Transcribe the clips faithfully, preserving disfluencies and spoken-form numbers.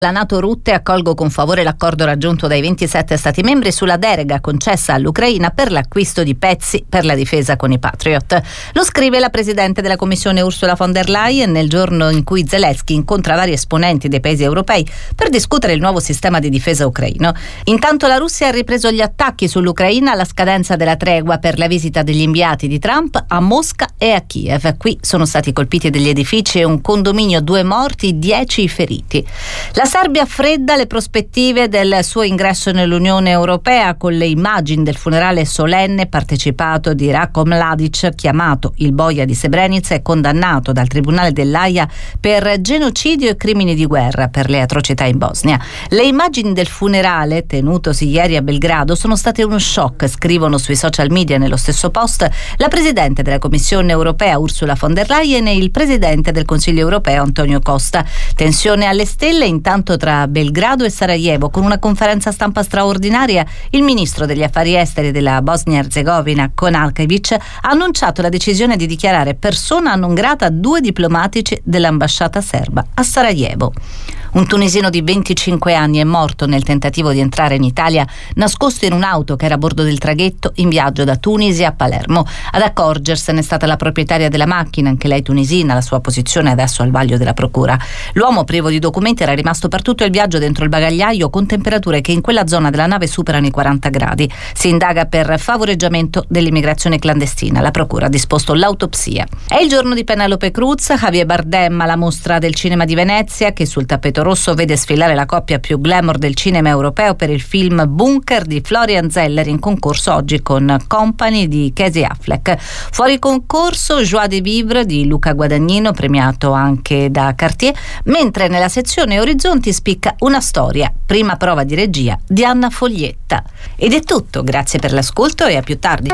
La NATO Rutte accolgo con favore l'accordo raggiunto dai ventisette Stati membri sulla deroga concessa all'Ucraina per l'acquisto di pezzi per la difesa con i Patriot. Lo scrive la Presidente della Commissione Ursula von der Leyen nel giorno in cui Zelensky incontra vari esponenti dei paesi europei per discutere il nuovo sistema di difesa ucraino. Intanto la Russia ha ripreso gli attacchi sull'Ucraina alla scadenza della tregua per la visita degli inviati di Trump a Mosca e a Kiev. Qui sono stati colpiti degli edifici e un condominio, due morti, dieci feriti. La Serbia fredda le prospettive del suo ingresso nell'Unione Europea con le immagini del funerale solenne partecipato di Ratko Mladic, chiamato il boia di Srebrenica e condannato dal Tribunale dell'Aia per genocidio e crimini di guerra per le atrocità in Bosnia. Le immagini del funerale, tenutosi ieri a Belgrado, sono state uno shock, scrivono sui social media nello stesso post la Presidente della Commissione Europea Ursula von der Leyen e il Presidente del Consiglio Europeo Antonio Costa. Tensione alle stelle intanto tra Belgrado e Sarajevo. Con una conferenza stampa straordinaria, il ministro degli affari esteri della Bosnia-Erzegovina, Konalkevic, ha annunciato la decisione di dichiarare persona non grata due diplomatici dell'ambasciata serba a Sarajevo. Un tunisino di venticinque anni è morto nel tentativo di entrare in Italia nascosto in un'auto che era a bordo del traghetto in viaggio da Tunisi a Palermo. Ad accorgersene è stata la proprietaria della macchina, anche lei tunisina, la sua posizione è adesso al vaglio della procura. L'uomo privo di documenti era rimasto per tutto il viaggio dentro il bagagliaio con temperature che in quella zona della nave superano i quaranta gradi. Si indaga per favoreggiamento dell'immigrazione clandestina. La procura ha disposto l'autopsia. È il giorno di Penélope Cruz. Javier Bardem alla Mostra del Cinema di Venezia, che sul tappeto rosso vede sfilare la coppia più glamour del cinema europeo per il film Bunker di Florian Zeller, in concorso oggi con Company di Casey Affleck. Fuori concorso Joie de Vivre di Luca Guadagnino, premiato anche da Cartier, mentre nella sezione Orizzonti spicca Una storia, prima prova di regia di Anna Foglietta. Ed è tutto, grazie per l'ascolto e a più tardi.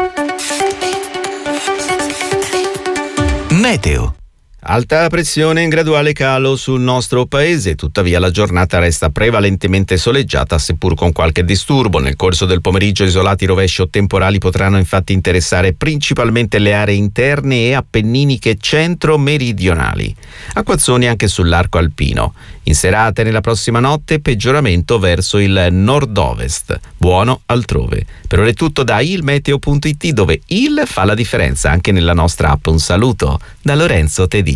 Meteo. Alta pressione in graduale calo sul nostro paese, tuttavia la giornata resta prevalentemente soleggiata, seppur con qualche disturbo. Nel corso del pomeriggio isolati rovesci o temporali potranno infatti interessare principalmente le aree interne e appenniniche centro-meridionali. Acquazzoni anche sull'arco alpino. In serata e nella prossima notte peggioramento verso il nord-ovest. Buono altrove. Per ora è tutto da ilmeteo punto it, dove il fa la differenza anche nella nostra app. Un saluto da Lorenzo Tedici.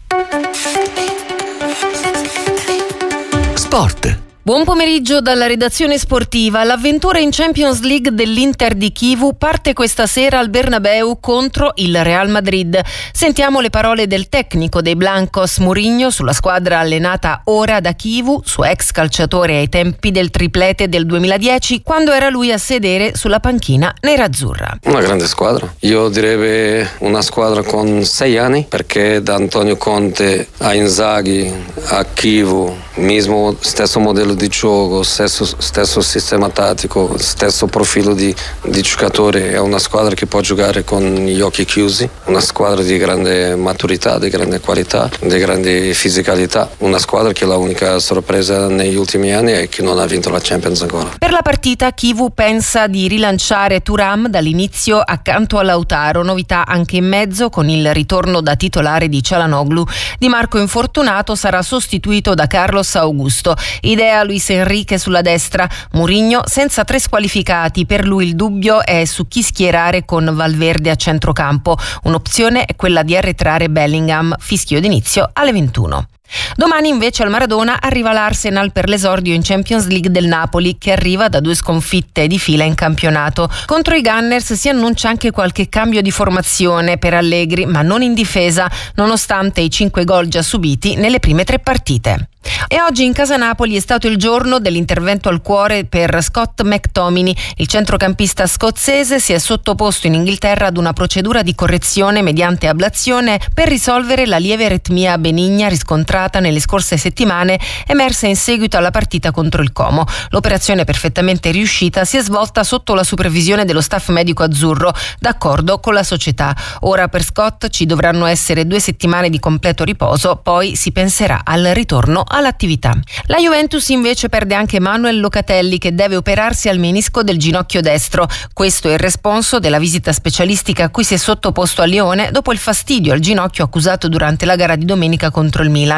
Sport. Buon pomeriggio dalla redazione sportiva. L'avventura in Champions League dell'Inter di Chivu parte questa sera al Bernabeu contro il Real Madrid. Sentiamo le parole del tecnico dei Blancos, Mourinho, sulla squadra allenata ora da Chivu, suo ex calciatore ai tempi del triplete del duemiladieci, quando era lui a sedere sulla panchina nerazzurra. Una grande squadra. Io direi una squadra con sei anni, perché da Antonio Conte a Inzaghi a Chivu, mismo stesso modello di gioco, stesso, stesso sistema tattico, stesso profilo di, di giocatori. È una squadra che può giocare con gli occhi chiusi, una squadra di grande maturità, di grande qualità, di grande fisicalità, una squadra che la unica sorpresa negli ultimi anni è che non ha vinto la Champions ancora. Per la partita Chivu pensa di rilanciare Thuram dall'inizio accanto a Lautaro, novità anche in mezzo con il ritorno da titolare di Çalhanoğlu. Di Marco infortunato sarà sostituito da Carlos Augusto. Idea Luis Enrique sulla destra, Mourinho senza tre squalificati, per lui il dubbio è su chi schierare con Valverde a centrocampo. Un'opzione è quella di arretrare Bellingham, fischio d'inizio alle ventuno. Domani invece al Maradona arriva l'Arsenal per l'esordio in Champions League del Napoli, che arriva da due sconfitte di fila in campionato. Contro i Gunners si annuncia anche qualche cambio di formazione per Allegri, ma non in difesa, nonostante i cinque gol già subiti nelle prime tre partite. E oggi in casa Napoli è stato il giorno dell'intervento al cuore per Scott McTominay. Il centrocampista scozzese si è sottoposto in Inghilterra ad una procedura di correzione mediante ablazione per risolvere la lieve aritmia benigna riscontrata nelle scorse settimane, emersa in seguito alla partita contro il Como. L'operazione, perfettamente riuscita, si è svolta sotto la supervisione dello staff medico azzurro, d'accordo con la società. Ora per Scott ci dovranno essere due settimane di completo riposo, poi si penserà al ritorno all'attività. La Juventus invece perde anche Manuel Locatelli, che deve operarsi al menisco del ginocchio destro. Questo è il responso della visita specialistica a cui si è sottoposto a Lione dopo il fastidio al ginocchio accusato durante la gara di domenica contro il Milan.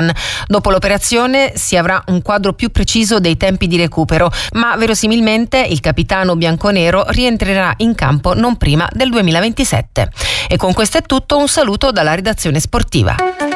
Iran. Dopo l'operazione si avrà un quadro più preciso dei tempi di recupero, ma verosimilmente il capitano bianconero rientrerà in campo non prima del duemilaventisette. E con questo è tutto, un saluto dalla redazione sportiva.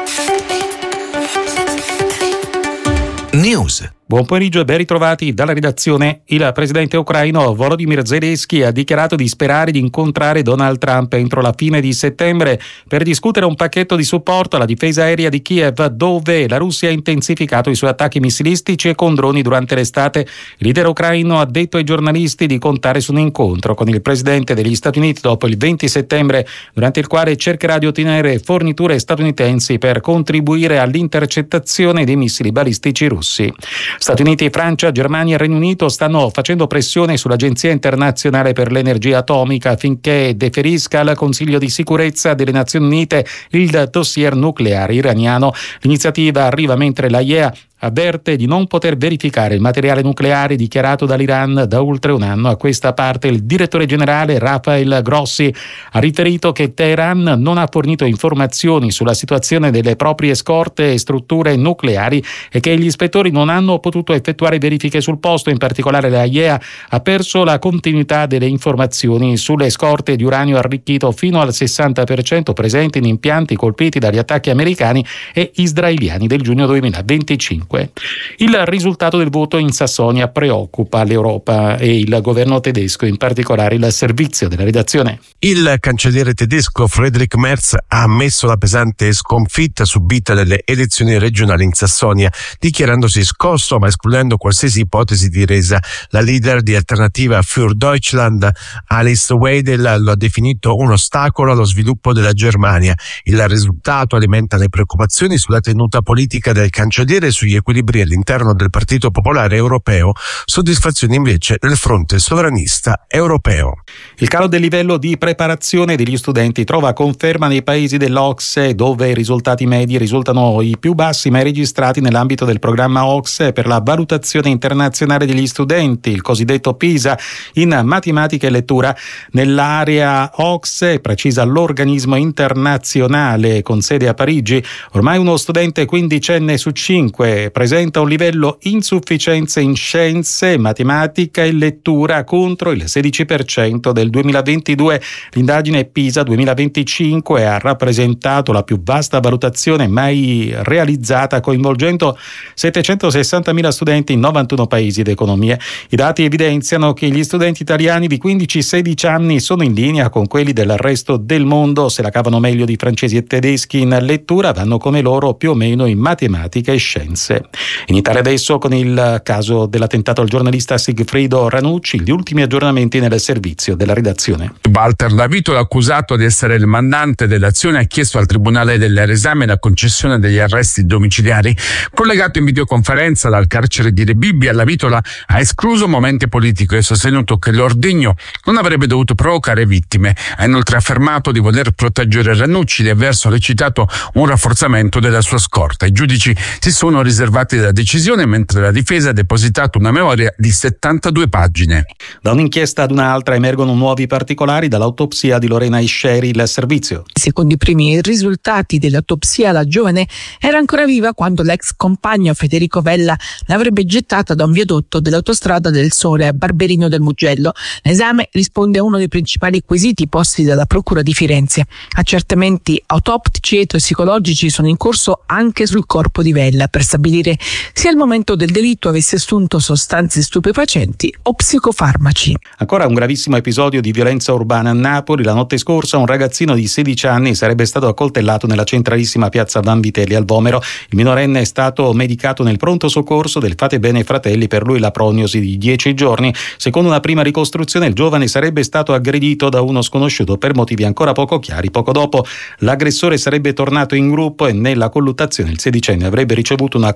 News. Buon pomeriggio e ben ritrovati dalla redazione. Il presidente ucraino Volodymyr Zelensky ha dichiarato di sperare di incontrare Donald Trump entro la fine di settembre per discutere un pacchetto di supporto alla difesa aerea di Kiev, dove la Russia ha intensificato i suoi attacchi missilistici e con droni durante l'estate. Il leader ucraino ha detto ai giornalisti di contare su un incontro con il presidente degli Stati Uniti dopo il venti settembre, durante il quale cercherà di ottenere forniture statunitensi per contribuire all'intercettazione dei missili balistici russi. Stati Uniti, Francia, Germania e Regno Unito stanno facendo pressione sull'Agenzia internazionale per l'energia atomica affinché deferisca al Consiglio di sicurezza delle Nazioni Unite il dossier nucleare iraniano. L'iniziativa arriva mentre la I E A avverte di non poter verificare il materiale nucleare dichiarato dall'Iran da oltre un anno. A questa parte il direttore generale Rafael Grossi ha riferito che Teheran non ha fornito informazioni sulla situazione delle proprie scorte e strutture nucleari e che gli ispettori non hanno potuto effettuare verifiche sul posto. In particolare la I E A ha perso la continuità delle informazioni sulle scorte di uranio arricchito fino al sessanta per cento presenti in impianti colpiti dagli attacchi americani e israeliani del giugno duemilaventicinque. Il risultato del voto in Sassonia preoccupa l'Europa e il governo tedesco, in particolare il servizio della redazione. Il cancelliere tedesco Friedrich Merz ha ammesso la pesante sconfitta subita nelle elezioni regionali in Sassonia, dichiarandosi scosso ma escludendo qualsiasi ipotesi di resa. La leader di Alternativa für Deutschland, Alice Weidel, lo ha definito un ostacolo allo sviluppo della Germania. Il risultato alimenta le preoccupazioni sulla tenuta politica del cancelliere e sugli equilibri all'interno del Partito Popolare Europeo, soddisfazione invece del fronte sovranista europeo. Il calo del livello di preparazione degli studenti trova conferma nei paesi dell'O C S E, dove i risultati medi risultano i più bassi mai registrati nell'ambito del programma O C S E per la valutazione internazionale degli studenti, il cosiddetto PISA, in matematica e lettura. Nell'area O C S E, precisa l'organismo internazionale con sede a Parigi, ormai uno studente quindicenne su cinque presenta un livello insufficienza in scienze, matematica e lettura contro il sedici per cento del duemilaventidue. L'indagine PISA duemilaventicinque ha rappresentato la più vasta valutazione mai realizzata, coinvolgendo settecentosessantamila studenti in novantuno paesi ed economie. I dati evidenziano che gli studenti italiani di quindici sedici anni sono in linea con quelli del resto del mondo, se la cavano meglio di francesi e tedeschi in lettura, vanno come loro più o meno in matematica e scienze. In Italia adesso, con il caso dell'attentato al giornalista Sigfrido Ranucci, gli ultimi aggiornamenti nel servizio della redazione. Walter Lavito, accusato di essere il mandante dell'azione, ha chiesto al Tribunale dell'Esame la concessione degli arresti domiciliari. Collegato in videoconferenza dal carcere di Rebibbia, Lavitola ha escluso momenti politici e sostenuto che l'ordigno non avrebbe dovuto provocare vittime. Ha inoltre affermato di voler proteggere Ranucci e di aver sollecitato un rafforzamento della sua scorta. I giudici si sono riservati la decisione, mentre la difesa ha depositato una memoria di settantadue pagine. Da un'inchiesta ad un'altra emergono nuovi particolari dall'autopsia di Lorena Isceri, il servizio. Secondo i primi risultati dell'autopsia, la giovane era ancora viva quando l'ex compagno Federico Vella l'avrebbe gettata da un viadotto dell'autostrada del Sole a Barberino del Mugello. L'esame risponde a uno dei principali quesiti posti dalla Procura di Firenze. Accertamenti autoptici e tossicologici sono in corso anche sul corpo di Vella per stabilire se al momento del delitto avesse assunto sostanze stupefacenti o psicofarmaci. Ancora un gravissimo episodio di violenza urbana a Napoli. La notte scorsa un ragazzino di sedici anni sarebbe stato accoltellato nella centralissima piazza Vanvitelli al Vomero. Il minorenne è stato medicato nel pronto soccorso del Fate Bene Fratelli, per lui la prognosi di dieci giorni. Secondo una prima ricostruzione il giovane sarebbe stato aggredito da uno sconosciuto per motivi ancora poco chiari. Poco dopo l'aggressore sarebbe tornato in gruppo e nella colluttazione il sedicenne avrebbe ricevuto una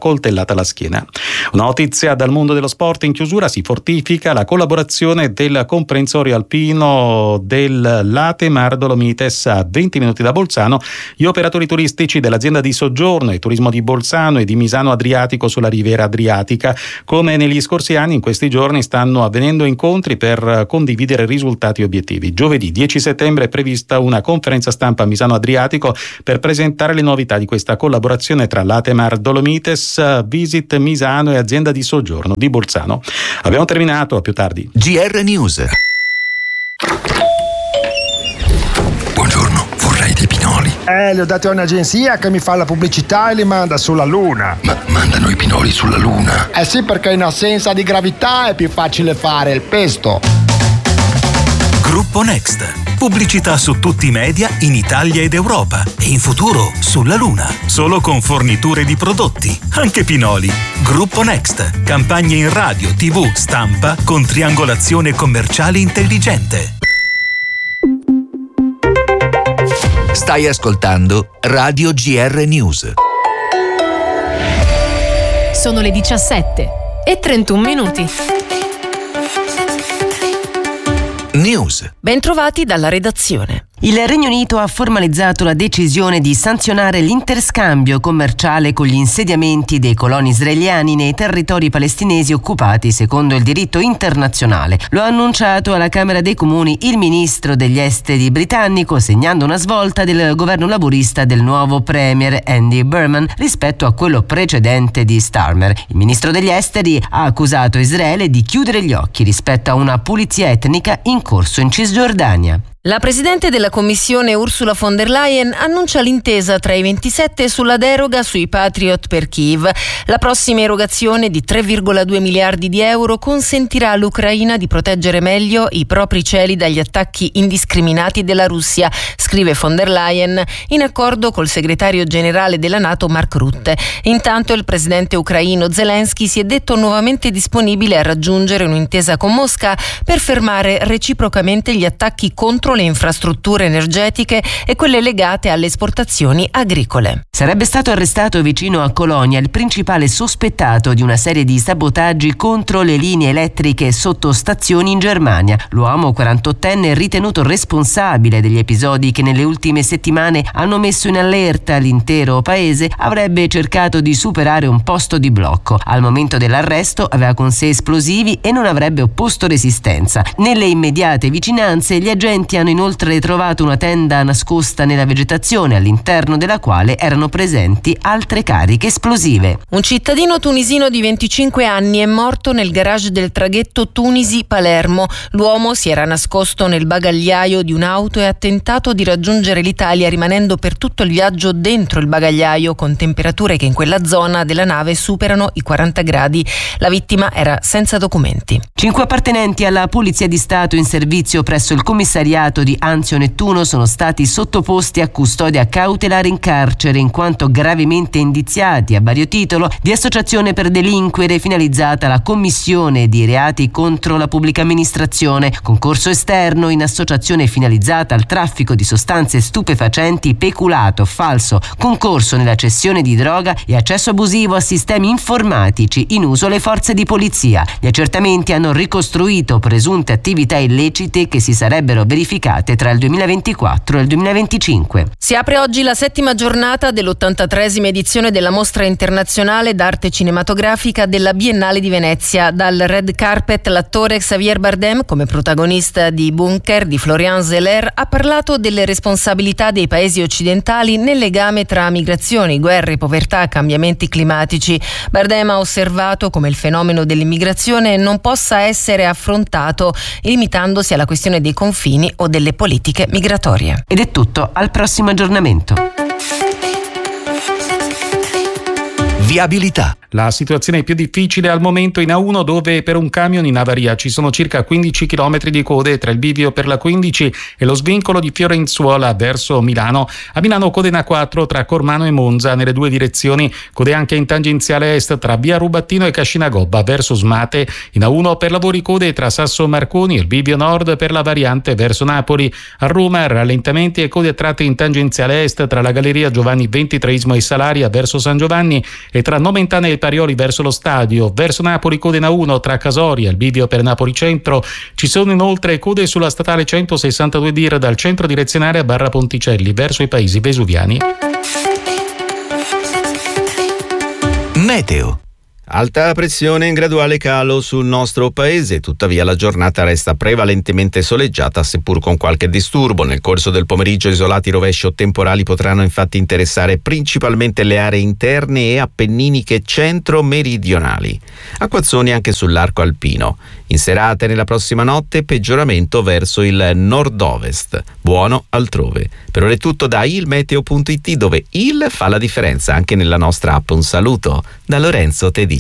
coltellata alla schiena. Una notizia dal mondo dello sport in chiusura: si fortifica la collaborazione del comprensorio alpino del Latemar Dolomites a venti minuti da Bolzano. Gli operatori turistici dell'azienda di soggiorno e turismo di Bolzano e di Misano Adriatico sulla riviera adriatica, come negli scorsi anni, in questi giorni stanno avvenendo incontri per condividere risultati e obiettivi. Giovedì dieci settembre è prevista una conferenza stampa a Misano Adriatico per presentare le novità di questa collaborazione tra Latemar Dolomites, Visit Misano e azienda di soggiorno di Bolzano. Abbiamo terminato, a più tardi. G R News. Buongiorno, vorrei dei pinoli. Eh, li ho dati a un'agenzia che mi fa la pubblicità e li manda sulla Luna. Ma mandano i pinoli sulla Luna? Eh sì, perché in assenza di gravità è più facile fare il pesto. Gruppo Next. Pubblicità su tutti i media in Italia ed Europa e in futuro sulla Luna. Solo con forniture di prodotti, anche pinoli. Gruppo Next. Campagne in radio, tivù, stampa con triangolazione commerciale intelligente. Stai ascoltando Radio G R News. Sono le diciassette e trentuno minuti. News. Bentrovati dalla redazione. Il Regno Unito ha formalizzato la decisione di sanzionare l'interscambio commerciale con gli insediamenti dei coloni israeliani nei territori palestinesi occupati secondo il diritto internazionale. Lo ha annunciato alla Camera dei Comuni il ministro degli esteri britannico, segnando una svolta del governo laburista del nuovo premier Andy Burnham rispetto a quello precedente di Starmer. Il ministro degli esteri ha accusato Israele di chiudere gli occhi rispetto a una pulizia etnica in corso in Cisgiordania. La Presidente della Commissione Ursula von der Leyen annuncia l'intesa tra i ventisette sulla deroga sui Patriot per Kiev. La prossima erogazione di tre virgola due miliardi di euro consentirà all'Ucraina di proteggere meglio i propri cieli dagli attacchi indiscriminati della Russia, scrive von der Leyen, in accordo col segretario generale della NATO Mark Rutte. Intanto il presidente ucraino Zelensky si è detto nuovamente disponibile a raggiungere un'intesa con Mosca per fermare reciprocamente gli attacchi contro le infrastrutture energetiche e quelle legate alle esportazioni agricole. Sarebbe stato arrestato vicino a Colonia il principale sospettato di una serie di sabotaggi contro le linee elettriche sotto stazioni in Germania. L'uomo quarantottenne è ritenuto responsabile degli episodi che nelle ultime settimane hanno messo in allerta l'intero paese. Avrebbe cercato di superare un posto di blocco. Al momento dell'arresto aveva con sé esplosivi e non avrebbe opposto resistenza. Nelle immediate vicinanze gli agenti hanno inoltre trovato una tenda nascosta nella vegetazione, all'interno della quale erano presenti altre cariche esplosive. Un cittadino tunisino di venticinque anni è morto nel garage del traghetto Tunisi-Palermo. L'uomo si era nascosto nel bagagliaio di un'auto e ha tentato di raggiungere l'Italia rimanendo per tutto il viaggio dentro il bagagliaio, con temperature che in quella zona della nave superano i quaranta gradi. La vittima era senza documenti. Cinque appartenenti alla Polizia di Stato in servizio presso il commissariato di Anzio Nettuno sono stati sottoposti a custodia cautelare in carcere in quanto gravemente indiziati a vario titolo di associazione per delinquere finalizzata alla commissione di reati contro la pubblica amministrazione, concorso esterno in associazione finalizzata al traffico di sostanze stupefacenti, peculato, falso, concorso nella cessione di droga e accesso abusivo a sistemi informatici in uso alle forze di polizia. Gli accertamenti hanno ricostruito presunte attività illecite che si sarebbero verificate tra il duemilaventiquattro e il duemilaventicinque. Si apre oggi la settima giornata dell'ottantatreesima edizione della Mostra Internazionale d'Arte Cinematografica della Biennale di Venezia. Dal red carpet l'attore Xavier Bardem, come protagonista di Bunker di Florian Zeller, ha parlato delle responsabilità dei paesi occidentali nel legame tra migrazioni, guerre, povertà, cambiamenti climatici. Bardem ha osservato come il fenomeno dell'immigrazione non possa essere affrontato limitandosi alla questione dei confini o delle politiche migratorie. Ed è tutto, al prossimo aggiornamento. Viabilità. La situazione è più difficile al momento in A uno, dove per un camion in avaria ci sono circa quindici chilometri di code tra il bivio per la quindici e lo svincolo di Fiorenzuola verso Milano. A Milano code in A quattro tra Cormano e Monza nelle due direzioni, code anche in tangenziale est tra via Rubattino e Cascina Gobba verso Smate. In A uno per lavori code tra Sasso Marconi e il bivio nord per la variante verso Napoli. A Roma rallentamenti e code a tratti in tangenziale est tra la galleria Giovanni ventitreesimo e Salaria verso San Giovanni e e tra Nomentana e il Parioli verso lo stadio. Verso Napoli code in A uno tra Casori e il bivio per Napoli Centro. Ci sono inoltre code sulla statale centosessantadue dir dal centro direzionale a Barra Ponticelli verso i paesi vesuviani. Meteo. Alta pressione in graduale calo sul nostro paese, tuttavia la giornata resta prevalentemente soleggiata, seppur con qualche disturbo. Nel corso del pomeriggio isolati rovesci o temporali potranno infatti interessare principalmente le aree interne e appenniniche centro-meridionali. Acquazzoni anche sull'arco alpino. In serata e nella prossima notte peggioramento verso il nord-ovest. Buono altrove. Per ora è tutto da ilmeteo punto it, dove il fa la differenza anche nella nostra app. Un saluto da Lorenzo Tedici.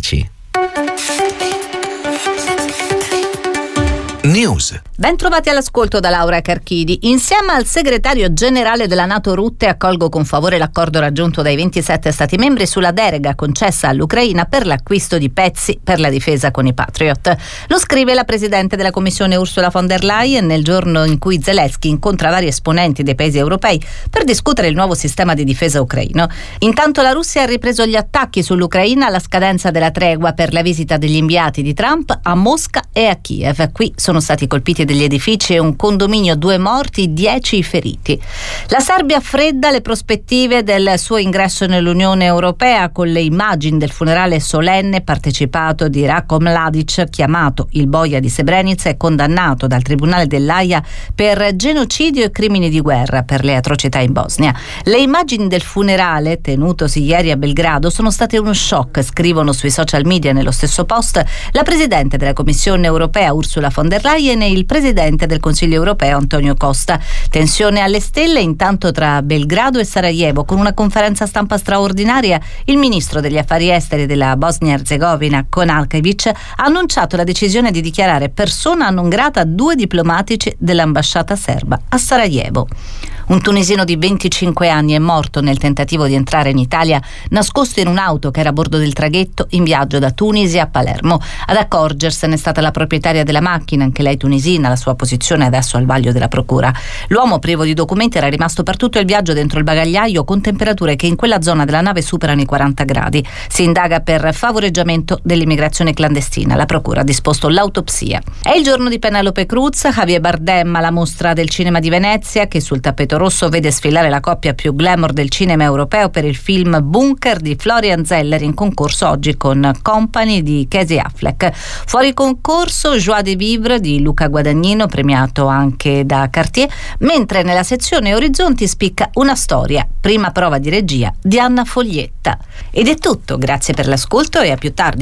News. Ben trovati all'ascolto da Laura Carchidi. Insieme al segretario generale della NATO Rutte accolgo con favore l'accordo raggiunto dai ventisette Stati membri sulla deroga concessa all'Ucraina per l'acquisto di pezzi per la difesa con i Patriot. Lo scrive la presidente della Commissione Ursula von der Leyen nel giorno in cui Zelensky incontra vari esponenti dei paesi europei per discutere il nuovo sistema di difesa ucraino. Intanto la Russia ha ripreso gli attacchi sull'Ucraina alla scadenza della tregua per la visita degli inviati di Trump a Mosca e a Kiev. Qui sono stati colpiti degli edifici e un condominio, due morti, dieci feriti. La Serbia fredda le prospettive del suo ingresso nell'Unione Europea con le immagini del funerale solenne partecipato di Ratko Mladic, chiamato il boia di Srebrenica e condannato dal Tribunale dell'Aia per genocidio e crimini di guerra per le atrocità in Bosnia. Le immagini del funerale, tenutosi ieri a Belgrado, sono state uno shock, scrivono sui social media nello stesso post la Presidente della Commissione Europea Ursula von der Leyen e il Presidente del Consiglio Europeo Antonio Costa. Tensione alle stelle intanto tra Belgrado e Sarajevo, con una conferenza stampa straordinaria. Il ministro degli affari esteri della Bosnia-Erzegovina, Konalkevic, ha annunciato la decisione di dichiarare persona non grata due diplomatici dell'ambasciata serba a Sarajevo. Un tunisino di venticinque anni è morto nel tentativo di entrare in Italia nascosto in un'auto che era a bordo del traghetto in viaggio da Tunisi a Palermo. Ad accorgersene è stata la proprietaria della macchina, anche lei tunisina, la sua posizione adesso al vaglio della procura. L'uomo privo di documenti era rimasto per tutto il viaggio dentro il bagagliaio con temperature che in quella zona della nave superano i quaranta gradi. Si indaga per favoreggiamento dell'immigrazione clandestina. La procura ha disposto l'autopsia. È il giorno di Penelope Cruz. Javier Bardem alla Mostra del Cinema di Venezia, che sul tappeto rosso vede sfilare la coppia più glamour del cinema europeo per il film Bunker di Florian Zeller, in concorso oggi con Company di Casey Affleck. Fuori concorso Joie de Vivre di Luca Guadagnino, premiato anche da Cartier, mentre nella sezione Orizzonti spicca Una storia, prima prova di regia di Anna Foglietta. Ed è tutto, grazie per l'ascolto e a più tardi.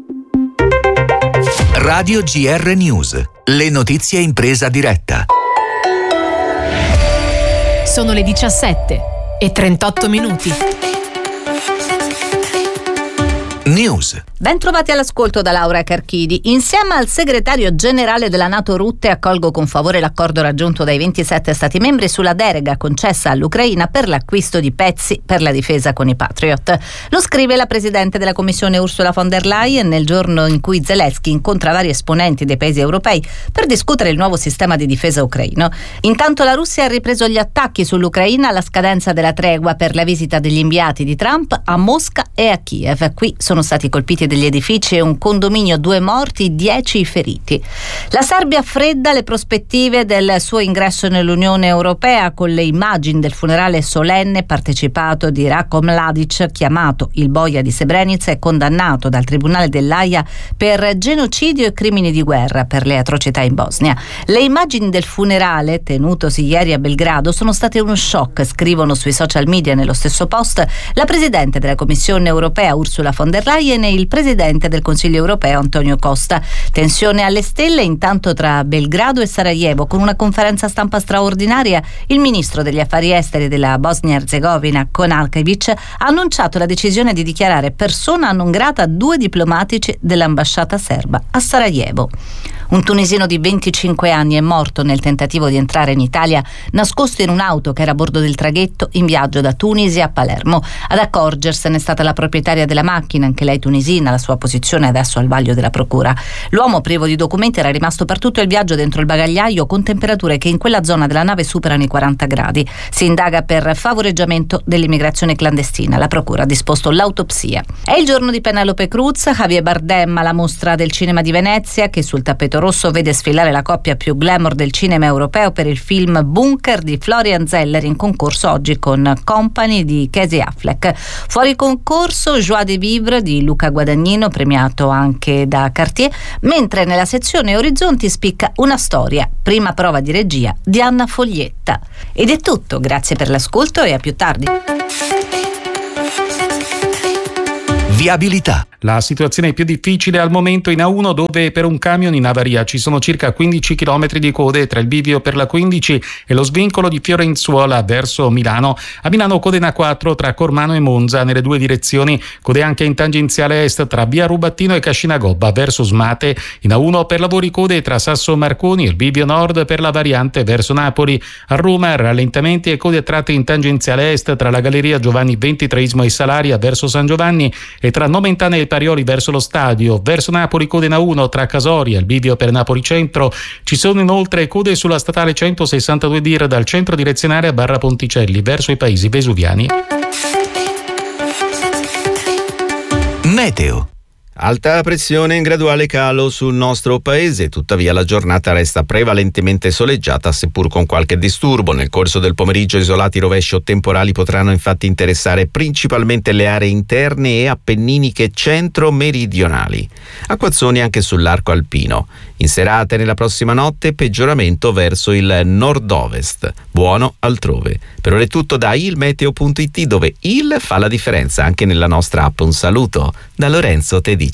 Radio G R News, le notizie in presa diretta. Sono le diciassette e trentotto minuti. News. Ben trovati all'ascolto da Laura Carchidi. Insieme al segretario generale della NATO Rutte accolgo con favore l'accordo raggiunto dai ventisette Stati membri sulla deroga concessa all'Ucraina per l'acquisto di pezzi per la difesa con i Patriot. Lo scrive la presidente della Commissione Ursula von der Leyen nel giorno in cui Zelensky incontra vari esponenti dei paesi europei per discutere il nuovo sistema di difesa ucraino. Intanto la Russia ha ripreso gli attacchi sull'Ucraina alla scadenza della tregua per la visita degli inviati di Trump a Mosca e a Kiev. Qui sono stati colpiti degli edifici e un condominio, due morti, dieci feriti. La Serbia fredda le prospettive del suo ingresso nell'Unione Europea con le immagini del funerale solenne partecipato di Ratko Mladic, chiamato il boia di Srebrenica e condannato dal Tribunale dell'Aia per genocidio e crimini di guerra per le atrocità in Bosnia. Le immagini del funerale, tenutosi ieri a Belgrado, sono state uno shock, scrivono sui social media nello stesso post la Presidente della Commissione Europea Ursula von der Leyen e il Presidente del Consiglio Europeo Antonio Costa. Tensione alle stelle intanto tra Belgrado e Sarajevo, con una conferenza stampa straordinaria. Il ministro degli affari esteri della Bosnia-Erzegovina, Konalkevic, ha annunciato la decisione di dichiarare persona non grata due diplomatici dell'ambasciata serba a Sarajevo. Un tunisino di venticinque anni è morto nel tentativo di entrare in Italia nascosto in un'auto che era a bordo del traghetto in viaggio da Tunisi a Palermo. Ad accorgersene è stata la proprietaria della macchina, anche lei tunisina. La sua posizione è adesso al vaglio della procura. L'uomo privo di documenti era rimasto per tutto il viaggio dentro il bagagliaio con temperature che in quella zona della nave superano i quaranta gradi. Si indaga per favoreggiamento dell'immigrazione clandestina. La procura ha disposto l'autopsia. È il giorno di Penelope Cruz. Javier Bardem alla Mostra del Cinema di Venezia, che sul tappeto rosso vede sfilare la coppia più glamour del cinema europeo per il film Bunker di Florian Zeller, in concorso oggi con Company di Casey Affleck. Fuori concorso Joie de Vivre di Luca Guadagnino, premiato anche da Cartier, mentre nella sezione Orizzonti spicca Una storia, prima prova di regia di Anna Foglietta. Ed è tutto, grazie per l'ascolto e a più tardi. Viabilità. La situazione è più difficile al momento in A uno, dove per un camion in avaria ci sono circa quindici chilometri di code tra il bivio per la quindici e lo svincolo di Fiorenzuola verso Milano. A Milano code in A quattro tra Cormano e Monza nelle due direzioni, code anche in tangenziale est tra via Rubattino e Cascinagobba verso Smate. In A uno per lavori code tra Sasso Marconi e il bivio nord per la variante verso Napoli. A Roma rallentamenti e code a tratte in tangenziale est tra la galleria Giovanni ventitreesimo e Salaria verso San Giovanni e tra Nomentana e Parioli verso lo stadio. Verso Napoli code in A uno tra Casoria e il bivio per Napoli Centro. Ci sono inoltre code sulla statale centosessantadue dir dal centro direzionale a Barra Ponticelli verso i paesi vesuviani. Meteo. Alta pressione in graduale calo sul nostro paese, tuttavia la giornata resta prevalentemente soleggiata, seppur con qualche disturbo. Nel corso del pomeriggio isolati rovesci o temporali potranno infatti interessare principalmente le aree interne e appenniniche centro-meridionali. Acquazzoni anche sull'arco alpino. In serata e nella prossima notte peggioramento verso il nord-ovest. Buono altrove. Per ora è tutto da ilmeteo punto it, dove il fa la differenza anche nella nostra app. Un saluto da Lorenzo Tedici.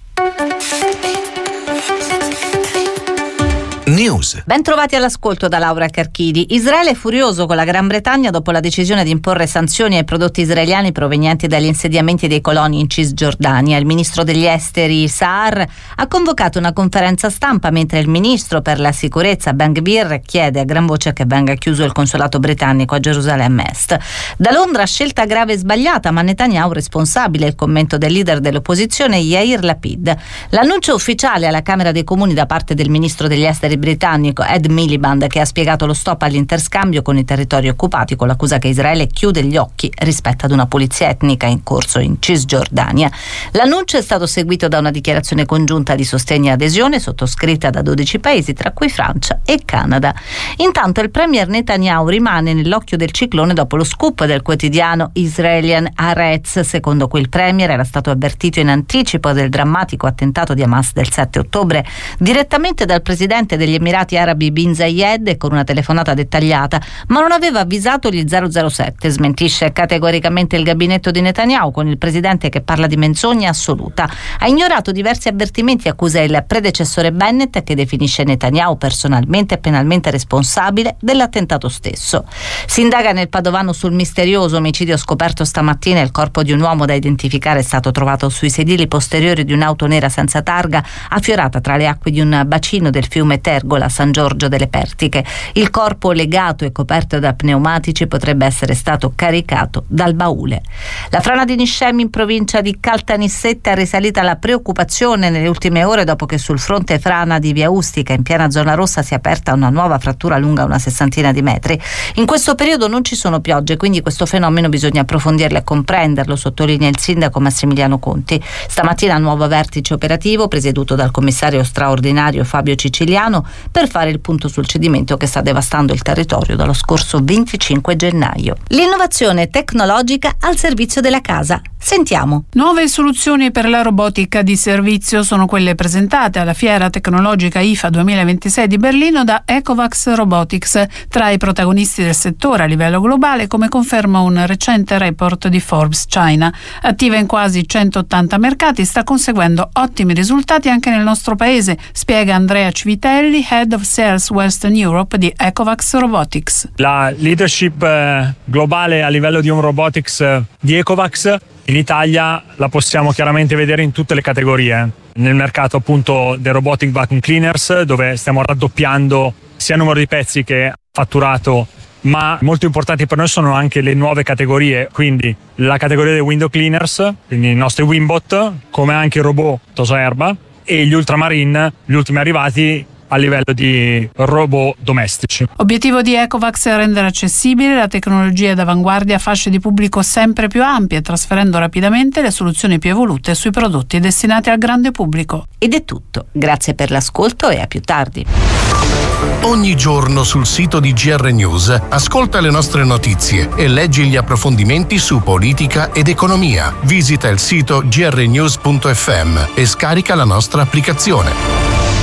News. Ben trovati all'ascolto da Laura Carchidi. Israele è furioso con la Gran Bretagna dopo la decisione di imporre sanzioni ai prodotti israeliani provenienti dagli insediamenti dei coloni in Cisgiordania. Il ministro degli esteri Saar ha convocato una conferenza stampa, mentre il ministro per la sicurezza Ben Gvir chiede a gran voce che venga chiuso il consolato britannico a Gerusalemme Est. Da Londra scelta grave e sbagliata, ma Netanyahu responsabile, il commento del leader dell'opposizione Yair Lapid. L'annuncio ufficiale alla Camera dei Comuni da parte del ministro degli esteri britannico Ed Miliband, che ha spiegato lo stop all'interscambio con i territori occupati con l'accusa che Israele chiude gli occhi rispetto ad una pulizia etnica in corso in Cisgiordania. L'annuncio è stato seguito da una dichiarazione congiunta di sostegno e adesione sottoscritta da dodici paesi, tra cui Francia e Canada. Intanto il premier Netanyahu rimane nell'occhio del ciclone dopo lo scoop del quotidiano Israelian Haaretz, secondo cui il premier era stato avvertito in anticipo del drammatico attentato di Hamas del sette ottobre direttamente dal presidente degli Emirati Arabi Bin Zayed e con una telefonata dettagliata, ma non aveva avvisato gli zero zero sette. Smentisce categoricamente il gabinetto di Netanyahu, con il presidente che parla di menzogna assoluta. Ha ignorato diversi avvertimenti e accusa il predecessore Bennett, che definisce Netanyahu personalmente e penalmente responsabile dell'attentato stesso. Si indaga nel Padovano sul misterioso omicidio scoperto stamattina. Il corpo di un uomo da identificare è stato trovato sui sedili posteriori di un'auto nera senza targa, affiorata tra le acque di un bacino del fiume Tergola, San Giorgio delle Pertiche. Il corpo, legato e coperto da pneumatici, potrebbe essere stato caricato dal baule. La frana di Niscemi in provincia di Caltanissetta è risalita la preoccupazione nelle ultime ore dopo che sul fronte frana di Via Ustica, in piena zona rossa, si è aperta una nuova frattura lunga una sessantina di metri. In questo periodo non ci sono piogge, quindi questo fenomeno bisogna approfondirlo e comprenderlo, sottolinea il sindaco Massimiliano Conti. Stamattina nuovo vertice operativo presieduto dal commissario straordinario Fabio Ciciliano per fare il punto sul cedimento che sta devastando il territorio dallo scorso venticinque gennaio. L'innovazione tecnologica al servizio della casa. Sentiamo. Nuove soluzioni per la robotica di servizio sono quelle presentate alla Fiera Tecnologica I F A duemilaventisei di Berlino da Ecovacs Robotics, tra i protagonisti del settore a livello globale, come conferma un recente report di Forbes China. Attiva in quasi centottanta mercati, sta conseguendo ottimi risultati anche nel nostro paese, spiega Andrea Civitelli, Head of Sales Western Europe di Ecovacs Robotics. La leadership eh, globale a livello di home robotics eh, di Ecovacs in Italia la possiamo chiaramente vedere in tutte le categorie. nel mercato appunto dei robotic vacuum cleaners, dove stiamo raddoppiando sia il numero di pezzi che fatturato, ma molto importanti per noi sono anche le nuove categorie, quindi la categoria dei window cleaners, quindi i nostri Wimbot, come anche i robot Tosaerba, e gli Ultramarine, gli ultimi arrivati a livello di robot domestici. Obiettivo di Ecovacs è rendere accessibile la tecnologia d'avanguardia a fasce di pubblico sempre più ampie, trasferendo rapidamente le soluzioni più evolute sui prodotti destinati al grande pubblico. Ed è tutto. Grazie per l'ascolto e a più tardi. Ogni giorno sul sito di G R News ascolta le nostre notizie e leggi gli approfondimenti su politica ed economia. Visita il sito g r news punto f m e scarica la nostra applicazione.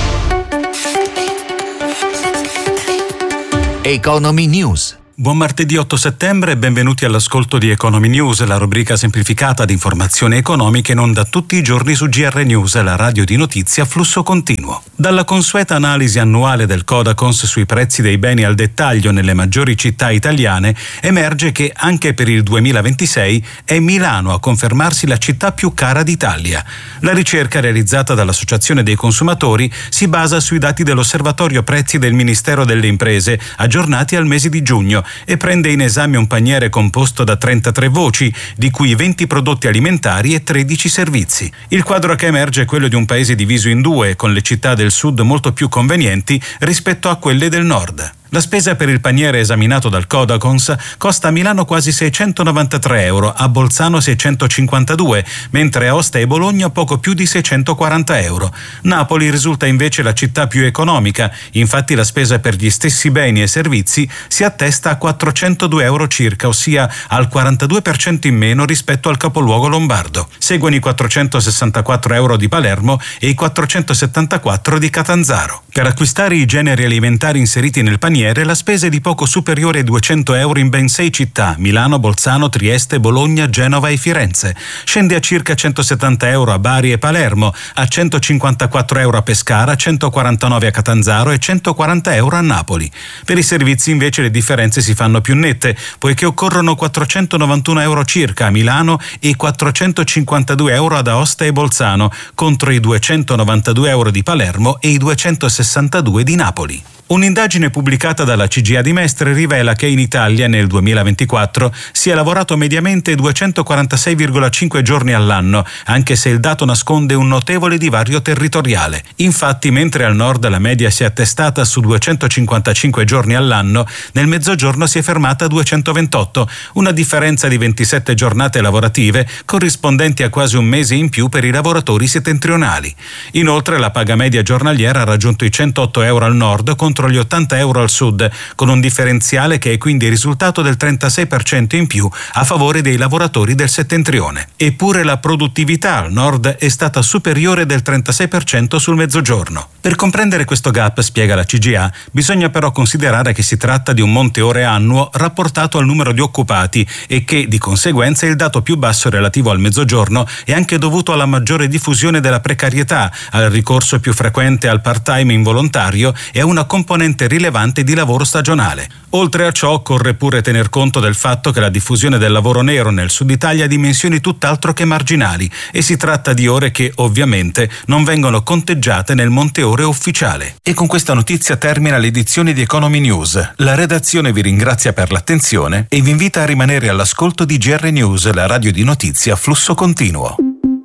Economy News. Buon martedì otto settembre e benvenuti all'ascolto di Economy News, la rubrica semplificata di informazioni economiche in onda tutti i giorni su G R News, la radio di notizia a flusso continuo. Dalla consueta analisi annuale del Codacons sui prezzi dei beni al dettaglio nelle maggiori città italiane, emerge che anche per il duemilaventisei è Milano a confermarsi la città più cara d'Italia. La ricerca realizzata dall'Associazione dei Consumatori si basa sui dati dell'Osservatorio Prezzi del Ministero delle Imprese, aggiornati al mese di giugno, e prende in esame un paniere composto da trentatré voci, di cui venti prodotti alimentari e tredici servizi. Il quadro che emerge è quello di un paese diviso in due, con le città del sud molto più convenienti rispetto a quelle del nord. La spesa per il paniere esaminato dal Codacons costa a Milano quasi seicentonovantatré euro, a Bolzano seicentocinquantadue, mentre a Ostia e Bologna poco più di seicentoquaranta euro. Napoli risulta invece la città più economica, infatti la spesa per gli stessi beni e servizi si attesta a quattrocentodue euro circa, ossia al quarantadue per cento in meno rispetto al capoluogo lombardo. Seguono i quattrocentosessantaquattro euro di Palermo e i quattrocentosettantaquattro di Catanzaro. Per acquistare i generi alimentari inseriti nel paniere la spesa è di poco superiore ai duecento euro in ben sei città: Milano, Bolzano, Trieste, Bologna, Genova e Firenze. Scende a circa centosettanta euro a Bari e Palermo, a centocinquantaquattro euro a Pescara, centoquarantanove a Catanzaro e centoquaranta euro a Napoli. Per i servizi invece le differenze si fanno più nette, poiché occorrono quattrocentonovantuno euro circa a Milano e quattrocentocinquantadue euro ad Aosta e Bolzano, contro i duecentonovantadue euro di Palermo e i duecentosessantadue di Napoli. Un'indagine pubblicata dalla C G I A di Mestre rivela che in Italia nel duemilaventiquattro si è lavorato mediamente duecentoquarantasei virgola cinque giorni all'anno, anche se il dato nasconde un notevole divario territoriale. Infatti, mentre al nord la media si è attestata su duecentocinquantacinque giorni all'anno, nel mezzogiorno si è fermata a duecentoventotto, una differenza di ventisette giornate lavorative corrispondenti a quasi un mese in più per i lavoratori settentrionali. Inoltre la paga media giornaliera ha raggiunto i centootto euro al nord contro gli ottanta euro al sud, con un differenziale che è quindi il risultato del trentasei per cento in più a favore dei lavoratori del settentrione. Eppure la produttività al nord è stata superiore del trentasei per cento sul mezzogiorno. Per comprendere questo gap, spiega la C G I A, bisogna però considerare che si tratta di un monte ore annuo rapportato al numero di occupati e che, di conseguenza, il dato più basso relativo al mezzogiorno è anche dovuto alla maggiore diffusione della precarietà, al ricorso più frequente al part-time involontario e a una componente rilevante di lavoro stagionale. Oltre a ciò, occorre pure tener conto del fatto che la diffusione del lavoro nero nel sud Italia ha dimensioni tutt'altro che marginali e si tratta di ore che, ovviamente, non vengono conteggiate nel monte ore ufficiale. E con questa notizia termina l'edizione di Economy News. La redazione vi ringrazia per l'attenzione e vi invita a rimanere all'ascolto di G R News, la radio di notizia a flusso continuo.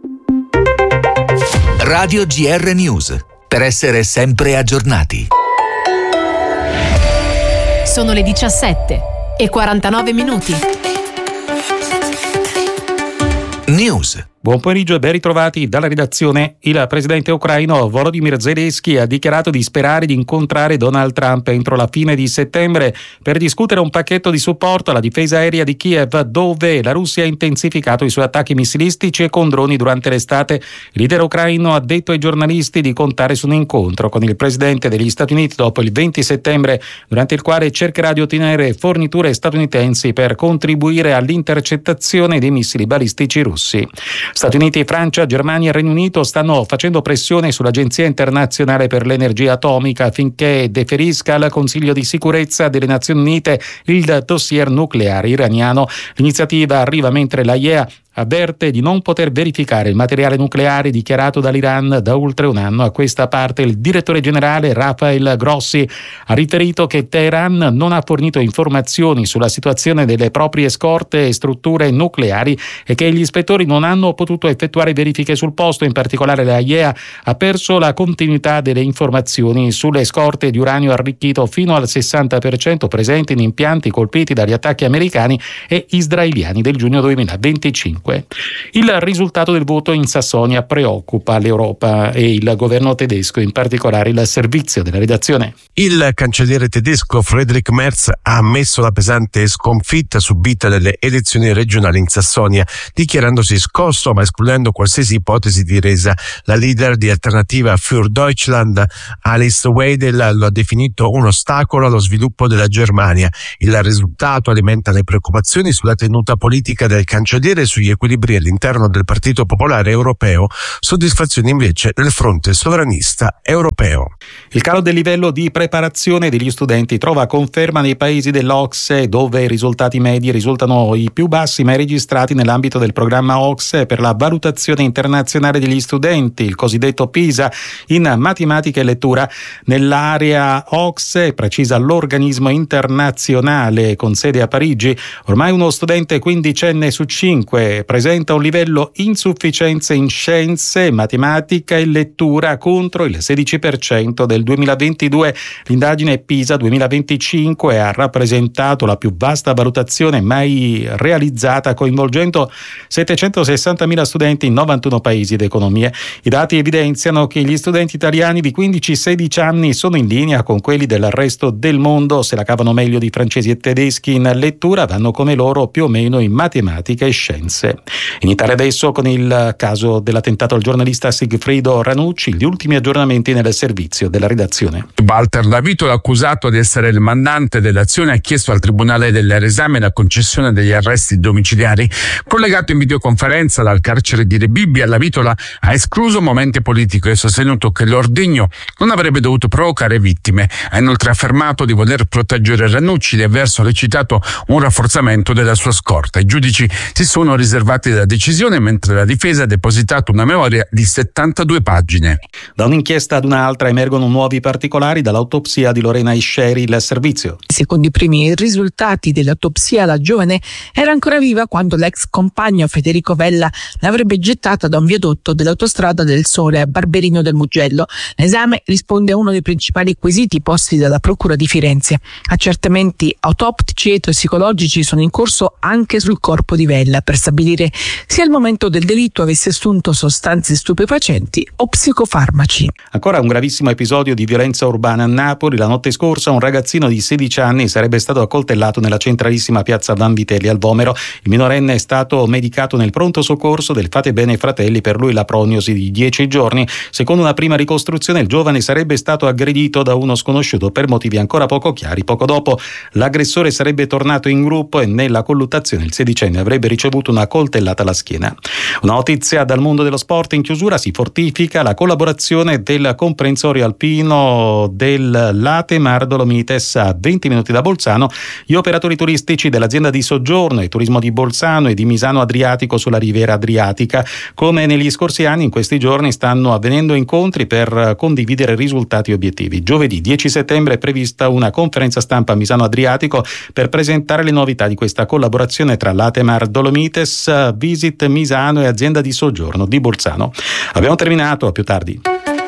Radio G R News, per essere sempre aggiornati. Sono le diciassette e quarantanove minuti. News. Buon pomeriggio e ben ritrovati dalla redazione. Il presidente ucraino Volodymyr Zelensky ha dichiarato di sperare di incontrare Donald Trump entro la fine di settembre per discutere un pacchetto di supporto alla difesa aerea di Kiev, dove la Russia ha intensificato i suoi attacchi missilistici e con droni durante l'estate. Il leader ucraino ha detto ai giornalisti di contare su un incontro con il presidente degli Stati Uniti dopo il venti settembre, durante il quale cercherà di ottenere forniture statunitensi per contribuire all'intercettazione dei missili balistici russi. Stati Uniti, Francia, Germania e Regno Unito stanno facendo pressione sull'Agenzia internazionale per l'energia atomica affinché deferisca al Consiglio di sicurezza delle Nazioni Unite il dossier nucleare iraniano. L'iniziativa arriva mentre l'A I E A avverte di non poter verificare il materiale nucleare dichiarato dall'Iran da oltre un anno a questa parte. Il direttore generale Rafael Grossi ha riferito che Teheran non ha fornito informazioni sulla situazione delle proprie scorte e strutture nucleari e che gli ispettori non hanno potuto effettuare verifiche sul posto. In particolare la I E A ha perso la continuità delle informazioni sulle scorte di uranio arricchito fino al sessanta per cento presenti in impianti colpiti dagli attacchi americani e israeliani del giugno duemilaventicinque. Il risultato del voto in Sassonia preoccupa l'Europa e il governo tedesco, in particolare il servizio della redazione. Il cancelliere tedesco Friedrich Merz ha ammesso la pesante sconfitta subita nelle elezioni regionali in Sassonia, dichiarandosi scosso ma escludendo qualsiasi ipotesi di resa. La leader di Alternativa für Deutschland, Alice Weidel, lo ha definito un ostacolo allo sviluppo della Germania. Il risultato alimenta le preoccupazioni sulla tenuta politica del cancelliere e sugli equilibri all'interno del Partito Popolare Europeo, soddisfazione invece nel fronte sovranista europeo. Il calo del livello di preparazione degli studenti trova conferma nei paesi dell'O C S E, dove i risultati medi risultano i più bassi mai registrati nell'ambito del programma O C S E per la valutazione internazionale degli studenti, il cosiddetto PISA, in matematica e lettura. Nell'area O C S E, precisa l'organismo internazionale con sede a Parigi, ormai uno studente quindicenne su cinque presenta un livello insufficienza in scienze, matematica e lettura contro il sedici per cento del duemilaventidue. L'indagine PISA duemilaventicinque ha rappresentato la più vasta valutazione mai realizzata, coinvolgendo settecentosessantamila studenti in novantuno paesi ed economie. I dati evidenziano che gli studenti italiani di quindici sedici anni sono in linea con quelli del resto del mondo, se la cavano meglio di francesi e tedeschi in lettura, vanno come loro più o meno in matematica e scienze. In Italia adesso, con il caso dell'attentato al giornalista Sigfrido Ranucci, gli ultimi aggiornamenti nel servizio della redazione. Walter Lavito, accusato di essere il mandante dell'azione, ha chiesto al Tribunale dell'Esame la concessione degli arresti domiciliari. Collegato in videoconferenza dal carcere di Rebibbia, Lavitola ha escluso momenti politici e sostenuto che l'ordigno non avrebbe dovuto provocare vittime. Ha inoltre affermato di voler proteggere Ranucci e aver sollecitato un rafforzamento della sua scorta. I giudici si sono riservati la decisione, mentre la difesa ha depositato una memoria di settantadue pagine. Da un'inchiesta ad un'altra emergono nuovi particolari dall'autopsia di Lorena Isceri, il servizio. Secondo i primi risultati dell'autopsia, la giovane era ancora viva quando l'ex compagno Federico Vella l'avrebbe gettata da un viadotto dell'autostrada del Sole a Barberino del Mugello. L'esame risponde a uno dei principali quesiti posti dalla Procura di Firenze. Accertamenti autoptici e tossicologici sono in corso anche sul corpo di Vella per stabilire se al momento del delitto avesse assunto sostanze stupefacenti o psicofarmaci. Ancora un gravissimo episodio di violenza urbana a Napoli. La notte scorsa un ragazzino di sedici anni sarebbe stato accoltellato nella centralissima piazza Vanvitelli al Vomero. Il minorenne è stato medicato nel pronto soccorso del Fate Bene Fratelli, per lui la prognosi di dieci giorni. Secondo una prima ricostruzione il giovane sarebbe stato aggredito da uno sconosciuto per motivi ancora poco chiari. Poco dopo l'aggressore sarebbe tornato in gruppo e nella colluttazione il sedicenne avrebbe ricevuto una coltellata alla schiena. Una notizia dal mondo dello sport: in chiusura si fortifica la collaborazione del comprensorio alpino del Late Mar Dolomites a venti minuti da Bolzano. Gli operatori turistici dell'azienda di soggiorno e turismo di Bolzano e di Misano Adriatico sulla riviera adriatica, come negli scorsi anni, in questi giorni stanno avvenendo incontri per condividere risultati e obiettivi. Giovedì dieci settembre è prevista una conferenza stampa a Misano Adriatico per presentare le novità di questa collaborazione tra Late Mar Dolomites, Visit Misano e azienda di soggiorno di Bolzano. Abbiamo terminato, a più tardi.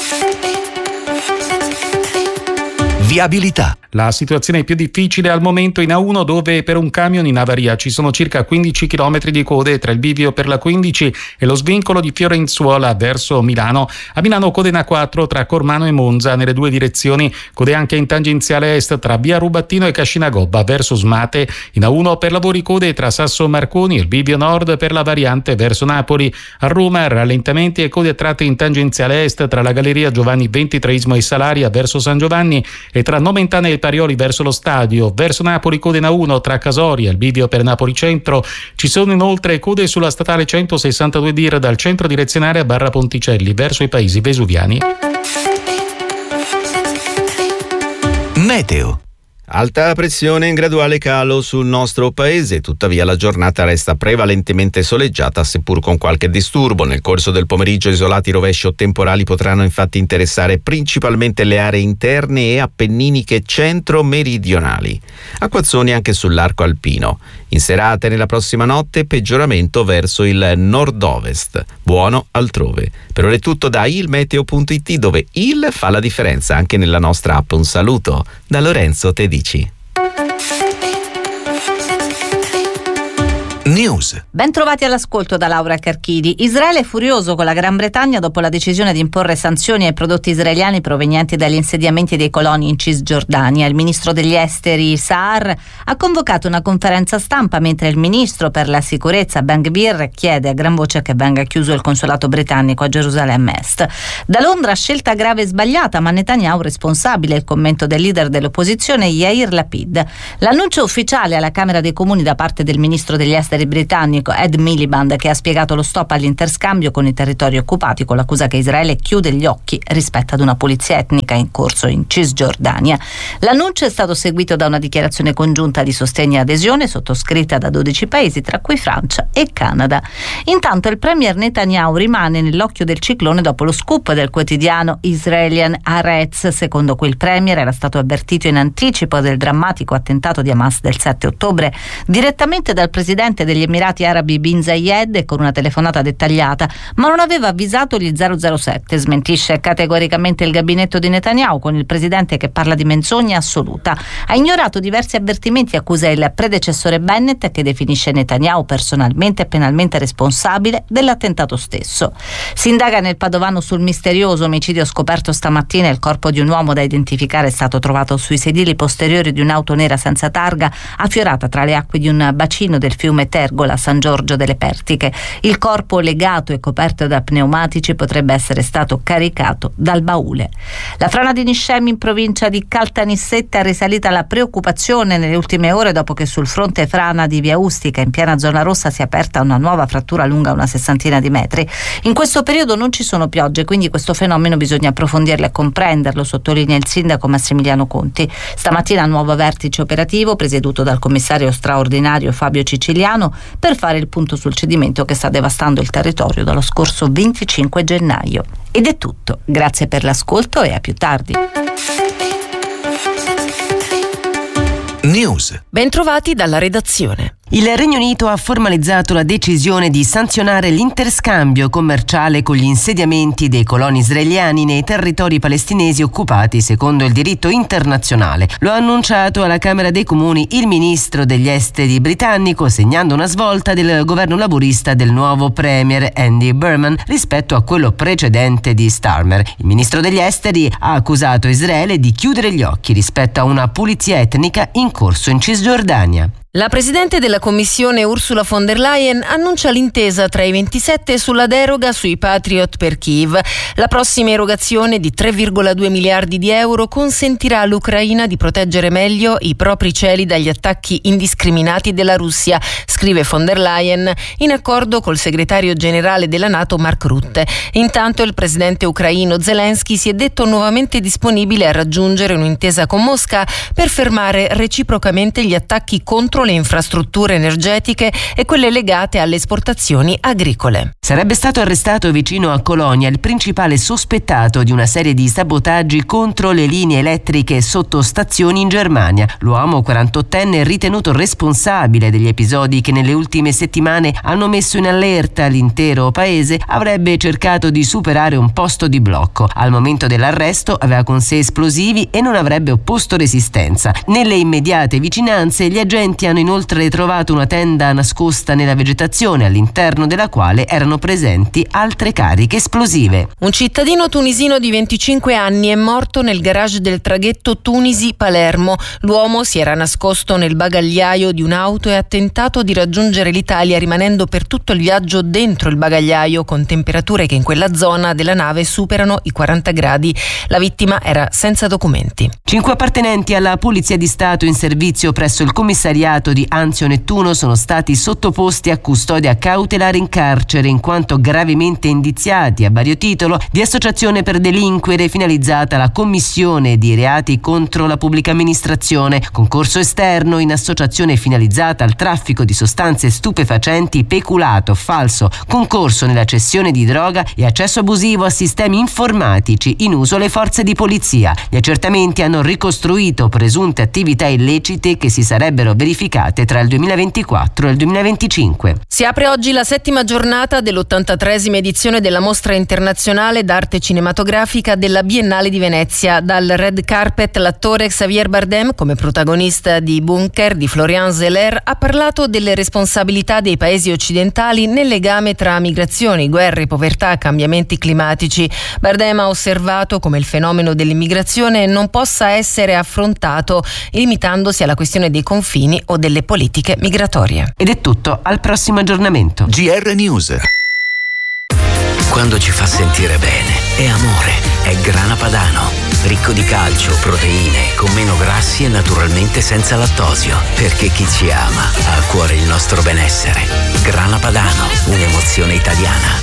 Viabilità. La situazione è più difficile al momento in A uno, dove per un camion in avaria ci sono circa quindici chilometri di code tra il bivio per la quindici e lo svincolo di Fiorenzuola verso Milano. A Milano code in A quattro tra Cormano e Monza nelle due direzioni, code anche in tangenziale est tra via Rubattino e Cascina Gobba verso Smate. In A uno per lavori code tra Sasso Marconi e il bivio nord per la variante verso Napoli. A Roma rallentamenti e code a tratte in tangenziale est tra la galleria Giovanni ventitreesimo e Salaria verso San Giovanni e tra Nomentana e Parioli verso lo stadio. Verso Napoli code in A uno tra Casoria e il bivio per Napoli Centro. Ci sono inoltre code sulla statale centosessantadue dir dal centro direzionale a Barra Ponticelli verso i paesi vesuviani. Meteo. Alta pressione in graduale calo sul nostro paese, tuttavia la giornata resta prevalentemente soleggiata, seppur con qualche disturbo. Nel corso del pomeriggio isolati rovesci o temporali potranno infatti interessare principalmente le aree interne e appenniniche centro-meridionali. Acquazzoni anche sull'arco alpino. In serata e nella prossima notte peggioramento verso il nord-ovest. Buono altrove. Per ora è tutto da ilmeteo punto it, dove il fa la differenza anche nella nostra app. Un saluto da Lorenzo Tedici. News. Ben trovati all'ascolto da Laura Carchidi. Israele è furioso con la Gran Bretagna dopo la decisione di imporre sanzioni ai prodotti israeliani provenienti dagli insediamenti dei coloni in Cisgiordania. Il ministro degli esteri Saar ha convocato una conferenza stampa mentre il ministro per la sicurezza Ben Gvir chiede a gran voce che venga chiuso il consolato britannico a Gerusalemme Est. Da Londra scelta grave e sbagliata, ma Netanyahu responsabile, il commento del leader dell'opposizione Yair Lapid. L'annuncio ufficiale alla Camera dei Comuni da parte del ministro degli esteri britannico Ed Miliband, che ha spiegato lo stop all'interscambio con i territori occupati con l'accusa che Israele chiude gli occhi rispetto ad una pulizia etnica in corso in Cisgiordania. L'annuncio è stato seguito da una dichiarazione congiunta di sostegno e adesione sottoscritta da dodici paesi, tra cui Francia e Canada. Intanto il premier Netanyahu rimane nell'occhio del ciclone dopo lo scoop del quotidiano Israelian Haaretz, secondo cui il premier era stato avvertito in anticipo del drammatico attentato di Hamas del sette ottobre direttamente dal presidente degli Emirati Arabi Bin Zayed e con una telefonata dettagliata, ma non aveva avvisato gli zero zero sette. Smentisce categoricamente il gabinetto di Netanyahu, con il presidente che parla di menzogna assoluta. Ha ignorato diversi avvertimenti e accusa il predecessore Bennett, che definisce Netanyahu personalmente e penalmente responsabile dell'attentato stesso. Si indaga nel Padovano sul misterioso omicidio scoperto stamattina. Il corpo di un uomo da identificare è stato trovato sui sedili posteriori di un'auto nera senza targa affiorata tra le acque di un bacino del fiume Tergola, San Giorgio delle Pertiche. Il corpo, legato e coperto da pneumatici, potrebbe essere stato caricato dal baule. La frana di Niscem in provincia di Caltanissetta è risalita la preoccupazione nelle ultime ore dopo che sul fronte frana di Via Ustica, in piena zona rossa, si è aperta una nuova frattura lunga una sessantina di metri. In questo periodo non ci sono piogge, quindi questo fenomeno bisogna approfondirlo e comprenderlo, sottolinea il sindaco Massimiliano Conti. Stamattina nuovo vertice operativo presieduto dal commissario straordinario Fabio Ciciliano per fare il punto sul cedimento che sta devastando il territorio dallo scorso venticinque gennaio. Ed è tutto. Grazie per l'ascolto e a più tardi. News. Bentrovati dalla redazione. Il Regno Unito ha formalizzato la decisione di sanzionare l'interscambio commerciale con gli insediamenti dei coloni israeliani nei territori palestinesi occupati secondo il diritto internazionale. Lo ha annunciato alla Camera dei Comuni il ministro degli esteri britannico, segnando una svolta del governo laburista del nuovo premier Andy Burnham rispetto a quello precedente di Starmer. Il ministro degli esteri ha accusato Israele di chiudere gli occhi rispetto a una pulizia etnica in corso in Cisgiordania. La presidente della Commissione Ursula von der Leyen annuncia l'intesa tra i ventisette sulla deroga sui Patriot per Kiev. La prossima erogazione di tre virgola due miliardi di euro consentirà all'Ucraina di proteggere meglio i propri cieli dagli attacchi indiscriminati della Russia, scrive von der Leyen in accordo col segretario generale della NATO Mark Rutte. Intanto il presidente ucraino Zelensky si è detto nuovamente disponibile a raggiungere un'intesa con Mosca per fermare reciprocamente gli attacchi contro le infrastrutture energetiche e quelle legate alle esportazioni agricole. Sarebbe stato arrestato vicino a Colonia il principale sospettato di una serie di sabotaggi contro le linee elettriche sotto stazioni in Germania. L'uomo quarantottenne è ritenuto responsabile degli episodi che nelle ultime settimane hanno messo in allerta l'intero paese. Avrebbe cercato di superare un posto di blocco. Al momento dell'arresto aveva con sé esplosivi e non avrebbe opposto resistenza. Nelle immediate vicinanze gli agenti hanno inoltre trovato una tenda nascosta nella vegetazione, all'interno della quale erano presenti altre cariche esplosive. Un cittadino tunisino di venticinque anni è morto nel garage del traghetto Tunisi-Palermo. L'uomo si era nascosto nel bagagliaio di un'auto e ha tentato di raggiungere l'Italia, rimanendo per tutto il viaggio dentro il bagagliaio, con temperature che in quella zona della nave superano i quaranta gradi. La vittima era senza documenti. Cinque appartenenti alla Polizia di Stato in servizio presso il commissariato commissariato di Anzio Nettuno sono stati sottoposti a custodia cautelare in carcere in quanto gravemente indiziati a vario titolo di associazione per delinquere finalizzata alla commissione di reati contro la pubblica amministrazione, concorso esterno in associazione finalizzata al traffico di sostanze stupefacenti, peculato, falso, concorso nella cessione di droga e accesso abusivo a sistemi informatici in uso alle forze di polizia. Gli accertamenti hanno ricostruito presunte attività illecite che si sarebbero verificate tra il duemilaventiquattro e il duemilaventicinque. Si apre oggi la settima giornata dell'ottantatreesima edizione della Mostra Internazionale d'Arte Cinematografica della Biennale di Venezia. Dal red carpet l'attore Xavier Bardem, come protagonista di Bunker di Florian Zeller, ha parlato delle responsabilità dei paesi occidentali nel legame tra migrazioni, guerre, povertà, cambiamenti climatici. Bardem ha osservato come il fenomeno dell'immigrazione non possa essere affrontato limitandosi alla questione dei confini o delle politiche migratorie. Ed è tutto, al prossimo aggiornamento. G R News. Quando ci fa sentire bene, è amore, è Grana Padano. Ricco di calcio, proteine, con meno grassi e naturalmente senza lattosio. Perché chi ci ama ha a cuore il nostro benessere. Grana Padano, un'emozione italiana.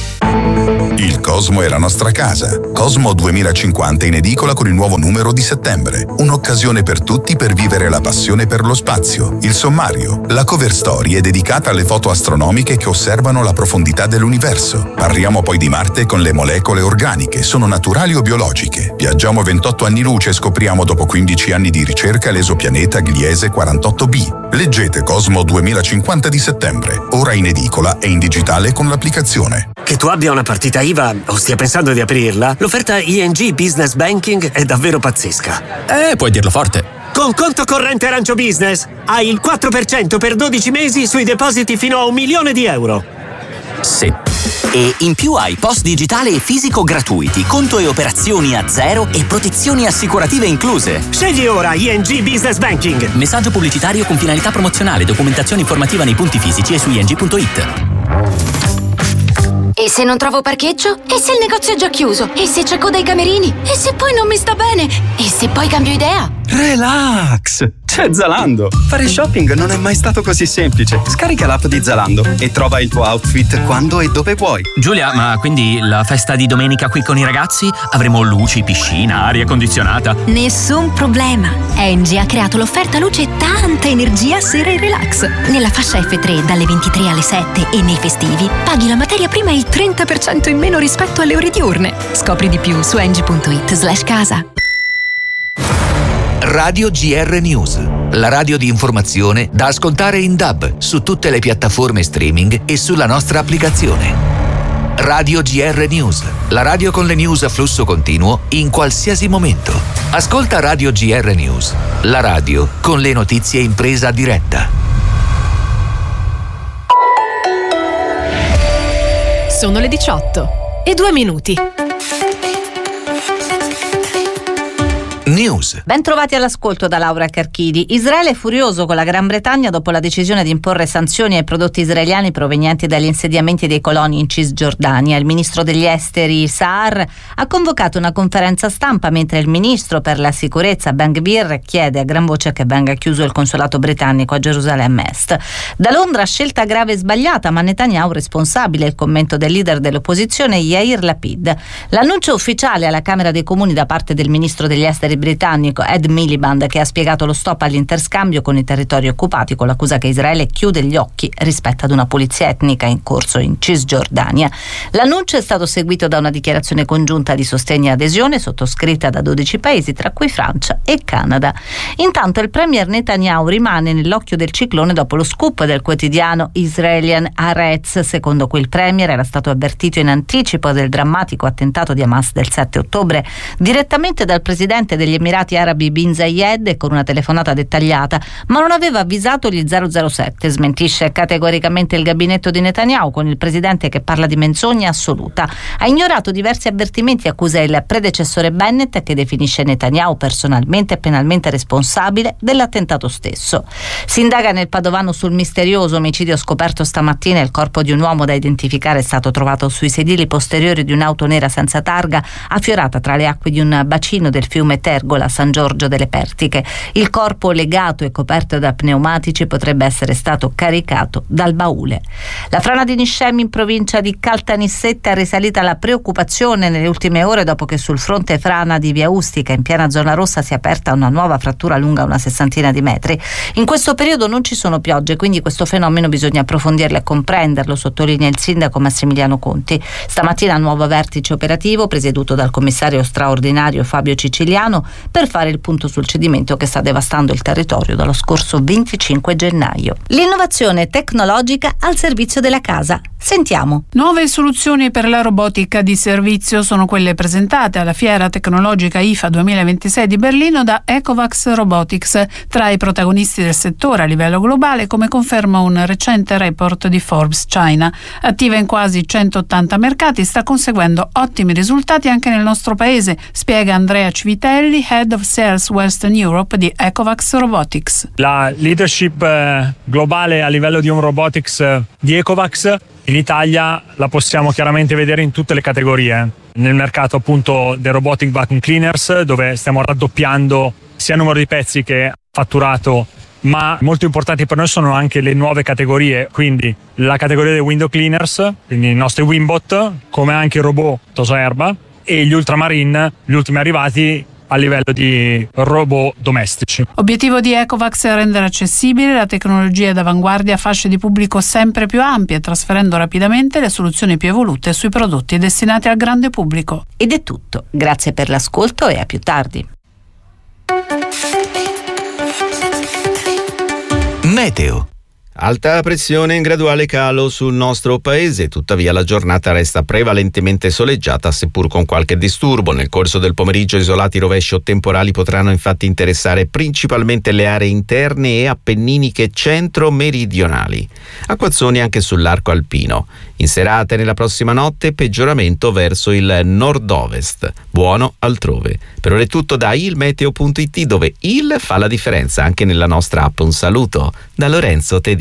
Il Cosmo è la nostra casa. Cosmo duemilacinquanta in edicola con il nuovo numero di settembre. Un'occasione per tutti per vivere la passione per lo spazio. Il sommario. La cover story è dedicata alle foto astronomiche che osservano la profondità dell'universo. Parliamo poi di Marte con le molecole organiche. Sono naturali o biologiche? Viaggiamo ventotto anni luce e scopriamo dopo quindici anni di ricerca l'esopianeta Gliese quarantotto b. Leggete Cosmo duemilacinquanta di settembre. Ora in edicola e in digitale con l'applicazione. Che tu abbia una partita I V A o stia pensando di aprirla, l'offerta I N G Business Banking è davvero pazzesca. Eh, puoi dirlo forte. Con conto corrente Arancio Business hai il quattro per cento per dodici mesi sui depositi fino a un milione di euro. Sì. E in più hai post digitale e fisico gratuiti, conto e operazioni a zero e protezioni assicurative incluse. Scegli ora I N G Business Banking. Messaggio pubblicitario con finalità promozionale, documentazione informativa nei punti fisici e su i n g punto i t. E se non trovo parcheggio? E se il negozio è già chiuso? E se c'è coda ai camerini? E se poi non mi sta bene? E se poi cambio idea? Relax! C'è Zalando! Fare shopping non è mai stato così semplice. Scarica l'app di Zalando e trova il tuo outfit quando e dove vuoi. Giulia, ma quindi la festa di domenica qui con i ragazzi? Avremo luci, piscina, aria condizionata? Nessun problema! Engie ha creato l'offerta luce e tanta energia sera e relax. Nella fascia F tre dalle ventitré alle sette e nei festivi paghi la materia prima il trenta per cento in meno rispetto alle ore diurne. Scopri di più su engie punto it slash casa. Radio G R News, la radio di informazione da ascoltare in D A B su tutte le piattaforme streaming e sulla nostra applicazione. Radio G R News, la radio con le news a flusso continuo in qualsiasi momento. Ascolta Radio G R News, la radio con le notizie in presa diretta. Sono le diciotto e due minuti. News. Ben trovati all'ascolto da Laura Carchidi. Israele è furioso con la Gran Bretagna dopo la decisione di imporre sanzioni ai prodotti israeliani provenienti dagli insediamenti dei coloni in Cisgiordania. Il ministro degli esteri Saar ha convocato una conferenza stampa mentre il ministro per la sicurezza Ben Gvir chiede a gran voce che venga chiuso il consolato britannico a Gerusalemme Est. Da Londra scelta grave e sbagliata, ma Netanyahu responsabile, il commento del leader dell'opposizione Yair Lapid. L'annuncio ufficiale alla Camera dei Comuni da parte del ministro degli esteri britannico Ed Miliband, che ha spiegato lo stop all'interscambio con i territori occupati con l'accusa che Israele chiude gli occhi rispetto ad una pulizia etnica in corso in Cisgiordania. L'annuncio è stato seguito da una dichiarazione congiunta di sostegno e adesione sottoscritta da dodici paesi, tra cui Francia e Canada. Intanto il premier Netanyahu rimane nell'occhio del ciclone dopo lo scoop del quotidiano Israelian Haaretz, secondo cui il premier era stato avvertito in anticipo del drammatico attentato di Hamas del sette ottobre direttamente dal presidente degli Emirati Arabi Bin Zayed e con una telefonata dettagliata, ma non aveva avvisato gli zero zero sette. Smentisce categoricamente il gabinetto di Netanyahu, con il presidente che parla di menzogna assoluta. Ha ignorato diversi avvertimenti e accusa il predecessore Bennett, che definisce Netanyahu personalmente e penalmente responsabile dell'attentato stesso. Si indaga nel Padovano sul misterioso omicidio scoperto stamattina. Il corpo di un uomo da identificare è stato trovato sui sedili posteriori di un'auto nera senza targa affiorata tra le acque di un bacino del fiume Ter Tergola, San Giorgio delle Pertiche. Il corpo legato e coperto da pneumatici potrebbe essere stato caricato dal baule. La frana di Niscemi in provincia di Caltanissetta è risalita la preoccupazione nelle ultime ore dopo che sul fronte frana di Via Ustica in piena zona rossa si è aperta una nuova frattura lunga una sessantina di metri. In questo periodo non ci sono piogge, quindi questo fenomeno bisogna approfondirlo e comprenderlo, sottolinea il sindaco Massimiliano Conti. Stamattina nuovo vertice operativo presieduto dal commissario straordinario Fabio Ciciliano per fare il punto sul cedimento che sta devastando il territorio dallo scorso venticinque gennaio. L'innovazione tecnologica al servizio della casa. Sentiamo. Nuove soluzioni per la robotica di servizio sono quelle presentate alla Fiera Tecnologica I F A duemilaventisei di Berlino da Ecovacs Robotics, tra i protagonisti del settore a livello globale, come conferma un recente report di Forbes China. Attiva in quasi centottanta mercati, sta conseguendo ottimi risultati anche nel nostro paese, spiega Andrea Civitelli, Head of Sales Western Europe di Ecovacs Robotics. La leadership eh, globale a livello di home robotics eh, di Ecovacs in Italia la possiamo chiaramente vedere in tutte le categorie. Nel mercato appunto dei robotic vacuum cleaners, dove stiamo raddoppiando sia il numero di pezzi che fatturato, ma molto importanti per noi sono anche le nuove categorie, quindi la categoria dei window cleaners, quindi i nostri Wimbot, come anche i robot Tosaerba, e gli Ultramarine, gli ultimi arrivati a livello di robot domestici. Obiettivo di Ecovacs è rendere accessibile la tecnologia d'avanguardia a fasce di pubblico sempre più ampie, trasferendo rapidamente le soluzioni più evolute sui prodotti destinati al grande pubblico. Ed è tutto. Grazie per l'ascolto e a più tardi. Meteo. Alta pressione in graduale calo sul nostro paese, tuttavia la giornata resta prevalentemente soleggiata, seppur con qualche disturbo. Nel corso del pomeriggio isolati rovesci o temporali potranno infatti interessare principalmente le aree interne e appenniniche centro-meridionali. Acquazzoni anche sull'arco alpino. In serata e nella prossima notte peggioramento verso il nord-ovest. Buono altrove. Per ora è tutto da ilmeteo punto it, dove il fa la differenza anche nella nostra app. Un saluto da Lorenzo Tedici.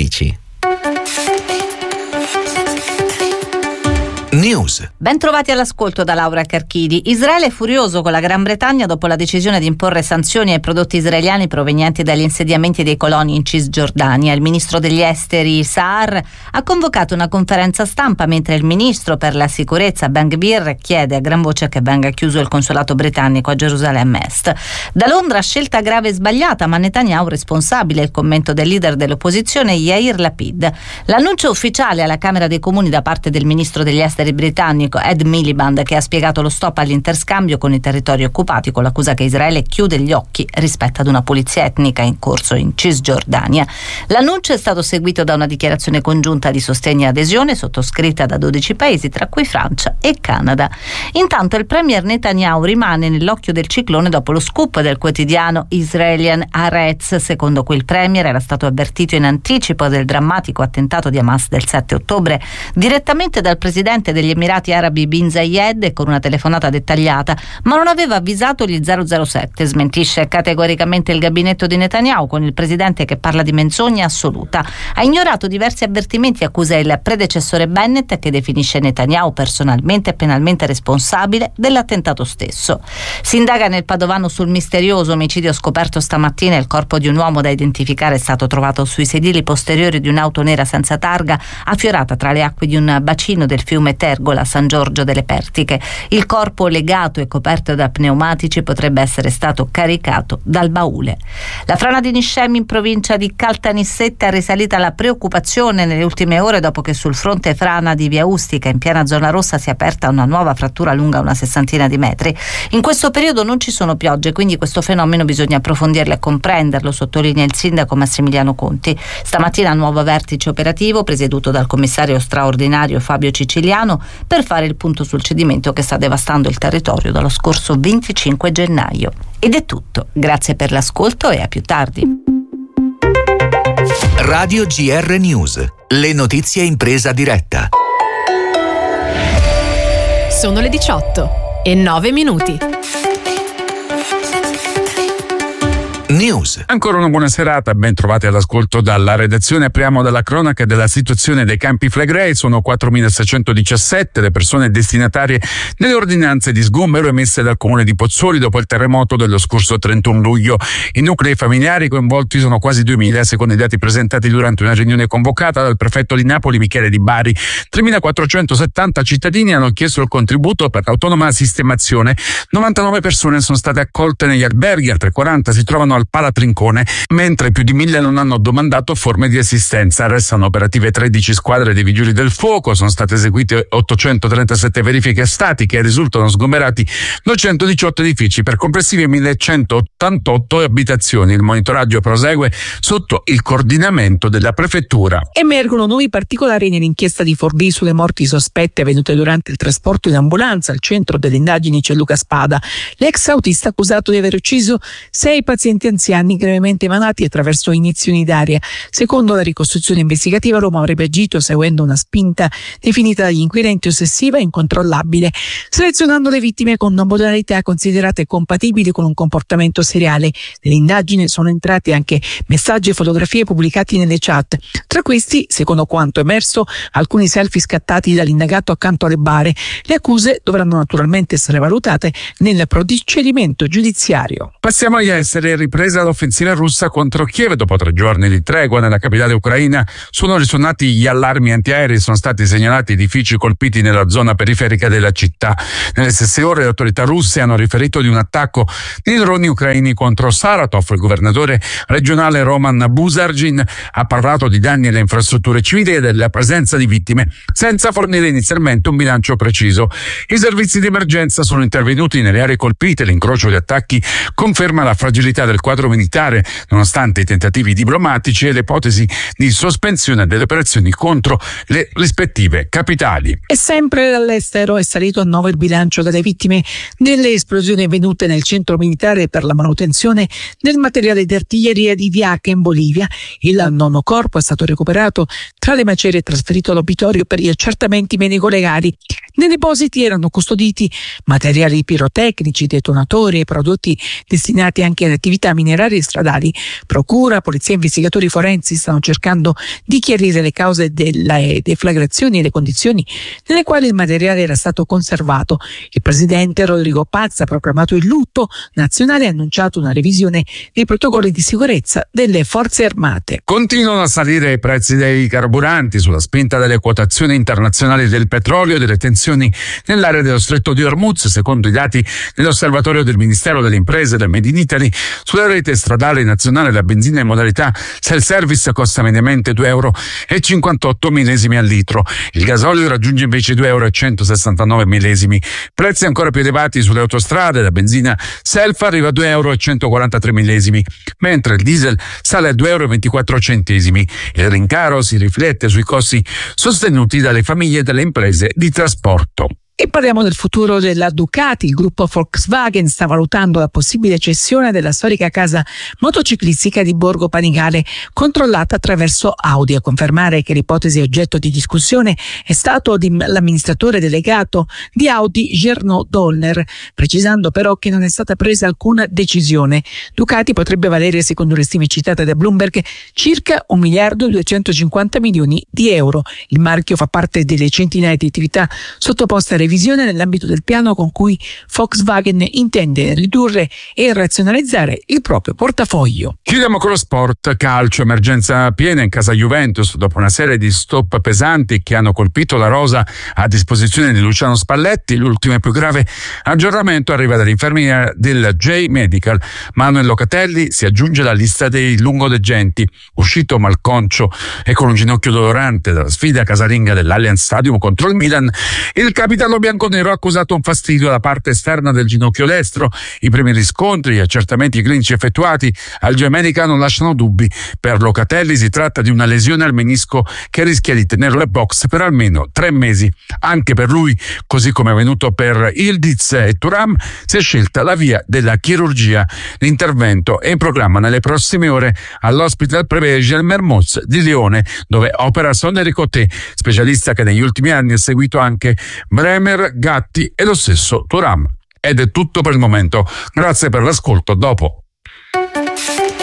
News. Ben trovati all'ascolto da Laura Carchidi. Israele è furioso con la Gran Bretagna dopo la decisione di imporre sanzioni ai prodotti israeliani provenienti dagli insediamenti dei coloni in Cisgiordania. Il ministro degli esteri Saar ha convocato una conferenza stampa mentre il ministro per la sicurezza Ben Gvir chiede a gran voce che venga chiuso il consolato britannico a Gerusalemme Est. Da Londra scelta grave e sbagliata, ma Netanyahu responsabile, il commento del leader dell'opposizione Yair Lapid. L'annuncio ufficiale alla Camera dei Comuni da parte del ministro degli esteri britannico Ed Miliband, che ha spiegato lo stop all'interscambio con i territori occupati con l'accusa che Israele chiude gli occhi rispetto ad una pulizia etnica in corso in Cisgiordania. L'annuncio è stato seguito da una dichiarazione congiunta di sostegno e adesione sottoscritta da dodici paesi, tra cui Francia e Canada. Intanto il premier Netanyahu rimane nell'occhio del ciclone dopo lo scoop del quotidiano Israelian Haaretz, secondo cui il premier era stato avvertito in anticipo del drammatico attentato di Hamas del sette ottobre direttamente dal presidente degli Emirati Arabi Bin Zayed e con una telefonata dettagliata, ma non aveva avvisato gli zero zero sette. Smentisce categoricamente il gabinetto di Netanyahu, con il presidente che parla di menzogna assoluta. Ha ignorato diversi avvertimenti e accusa il predecessore Bennett, che definisce Netanyahu personalmente e penalmente responsabile dell'attentato stesso. Si indaga nel Padovano sul misterioso omicidio scoperto stamattina. Il corpo di un uomo da identificare è stato trovato sui sedili posteriori di un'auto nera senza targa affiorata tra le acque di un bacino del fiume Tergola, San Giorgio delle Pertiche. Il corpo legato e coperto da pneumatici potrebbe essere stato caricato dal baule. La frana di Niscemi in provincia di Caltanissetta è risalita la preoccupazione nelle ultime ore dopo che sul fronte frana di Via Ustica in piena zona rossa si è aperta una nuova frattura lunga una sessantina di metri. In questo periodo non ci sono piogge, quindi questo fenomeno bisogna approfondirlo e comprenderlo, sottolinea il sindaco Massimiliano Conti. Stamattina nuovo vertice operativo presieduto dal commissario straordinario Fabio Ciciliano per fare il punto sul cedimento che sta devastando il territorio dallo scorso venticinque gennaio. Ed è tutto. Grazie per l'ascolto e a più tardi. Radio G R News. Le notizie in presa diretta. Sono le diciotto e nove minuti. News. Ancora una buona serata, ben trovati all'ascolto dalla redazione. Apriamo dalla cronaca della situazione dei Campi Flegrei. Sono quattromilaseicentodiciassette le persone destinatarie delle ordinanze di sgombero emesse dal comune di Pozzuoli dopo il terremoto dello scorso trentuno luglio. I nuclei familiari coinvolti sono quasi duemila, secondo i dati presentati durante una riunione convocata dal prefetto di Napoli Michele Di Bari. tremilaquattrocentosettanta cittadini hanno chiesto il contributo per l'autonoma sistemazione. novantanove persone sono state accolte negli alberghi, altre quaranta si trovano al Palatrincone, mentre più di mille non hanno domandato forme di assistenza. Restano operative tredici squadre dei vigili del fuoco, sono state eseguite ottocentotrentasette verifiche statiche e risultano sgomberati duecentodiciotto edifici per complessive millecentottantotto abitazioni. Il monitoraggio prosegue sotto il coordinamento della prefettura. Emergono nuovi particolari nell'inchiesta di Forlì sulle morti sospette avvenute durante il trasporto in ambulanza. Al centro delle indagini c'è Luca Spada, l'ex autista accusato di aver ucciso sei pazienti anziani gravemente malati attraverso iniezioni d'aria. Secondo la ricostruzione investigativa, l'uomo avrebbe agito seguendo una spinta definita dagli inquirenti ossessiva e incontrollabile, selezionando le vittime con modalità considerate compatibili con un comportamento seriale. Nell'indagine sono entrati anche messaggi e fotografie pubblicati nelle chat. Tra questi, secondo quanto emerso, alcuni selfie scattati dall'indagato accanto alle bare. Le accuse dovranno naturalmente essere valutate nel procedimento giudiziario. Passiamo agli esteri. Ripresa l'offensiva russa contro Kiev dopo tre giorni di tregua nella capitale ucraina. Sono risuonati gli allarmi antiaerei, sono stati segnalati edifici colpiti nella zona periferica della città. Nelle stesse ore le autorità russe hanno riferito di un attacco di droni ucraini contro Saratov. Il governatore regionale Roman Buzargin ha parlato di danni alle infrastrutture civili e della presenza di vittime, senza fornire inizialmente un bilancio preciso. I servizi di emergenza sono intervenuti nelle aree colpite. L'incrocio di attacchi conferma la fragilità del quadro militare, nonostante i tentativi diplomatici e le ipotesi di sospensione delle operazioni contro le rispettive capitali. E sempre dall'estero è salito a nove il bilancio delle vittime delle esplosioni avvenute nel centro militare per la manutenzione del materiale di artiglieria di Viaca in Bolivia. Il nono corpo è stato recuperato tra le macerie e trasferito all'obitorio per gli accertamenti medico-legali. Nei depositi erano custoditi materiali pirotecnici, detonatori e prodotti destinati anche alle attività minerarie e stradali. Procura, polizia e investigatori forensi stanno cercando di chiarire le cause delle deflagrazioni e le condizioni nelle quali il materiale era stato conservato. Il presidente Rodrigo Paz ha proclamato il lutto nazionale e ha annunciato una revisione dei protocolli di sicurezza delle forze armate. Continuano a salire i prezzi dei carburanti sulla spinta delle quotazioni internazionali del petrolio e delle tensioni nell'area dello Stretto di Hormuz. Secondo i dati dell'osservatorio del Ministero delle Imprese del Made in Italy, sulla rete stradale nazionale la benzina in modalità self-service costa mediamente due euro e cinquantotto millesimi al litro. Il gasolio raggiunge invece due euro e centosessantanove millesimi. Prezzi ancora più elevati sulle autostrade, la benzina self arriva a due euro e centoquarantatré millesimi, mentre il diesel sale a due euro e ventiquattro centesimi. Il rincaro si riflette sui costi sostenuti dalle famiglie e dalle imprese di trasporto. E parliamo del futuro della Ducati. Il gruppo Volkswagen sta valutando la possibile cessione della storica casa motociclistica di Borgo Panigale, controllata attraverso Audi. A confermare che l'ipotesi oggetto di discussione è stato l'amministratore delegato di Audi Gernot Dollner, precisando però che non è stata presa alcuna decisione. Ducati potrebbe valere, secondo le stime citate da Bloomberg, circa un miliardo e duecentocinquanta milioni di euro. Il marchio fa parte delle centinaia di attività sottoposte a revisione nell'ambito del piano con cui Volkswagen intende ridurre e razionalizzare il proprio portafoglio. Chiudiamo con lo sport calcio. Emergenza piena in casa Juventus dopo una serie di stop pesanti che hanno colpito la rosa a disposizione di Luciano Spalletti. L'ultimo e più grave aggiornamento arriva dall'infermiera del J-Medical. Manuel Locatelli si aggiunge alla lista dei lungodegenti, uscito malconcio e con un ginocchio dolorante dalla sfida casalinga dell'Allianz Stadium contro il Milan. Il capitano bianconero ha accusato un fastidio alla parte esterna del ginocchio destro. I primi riscontri e accertamenti clinici effettuati al J-Medical non lasciano dubbi. Per Locatelli si tratta di una lesione al menisco che rischia di tenerlo ai box per almeno tre mesi. Anche per lui, così come è avvenuto per Yildiz e Thuram, si è scelta la via della chirurgia. L'intervento è in programma nelle prossime ore all'Hospital Privé Gilles Mermoz di Lione, dove opera Sonny Ricoté, specialista che negli ultimi anni ha seguito anche Bremer, Gatti e lo stesso Thuram. Ed è tutto per il momento. Grazie per l'ascolto. Dopo.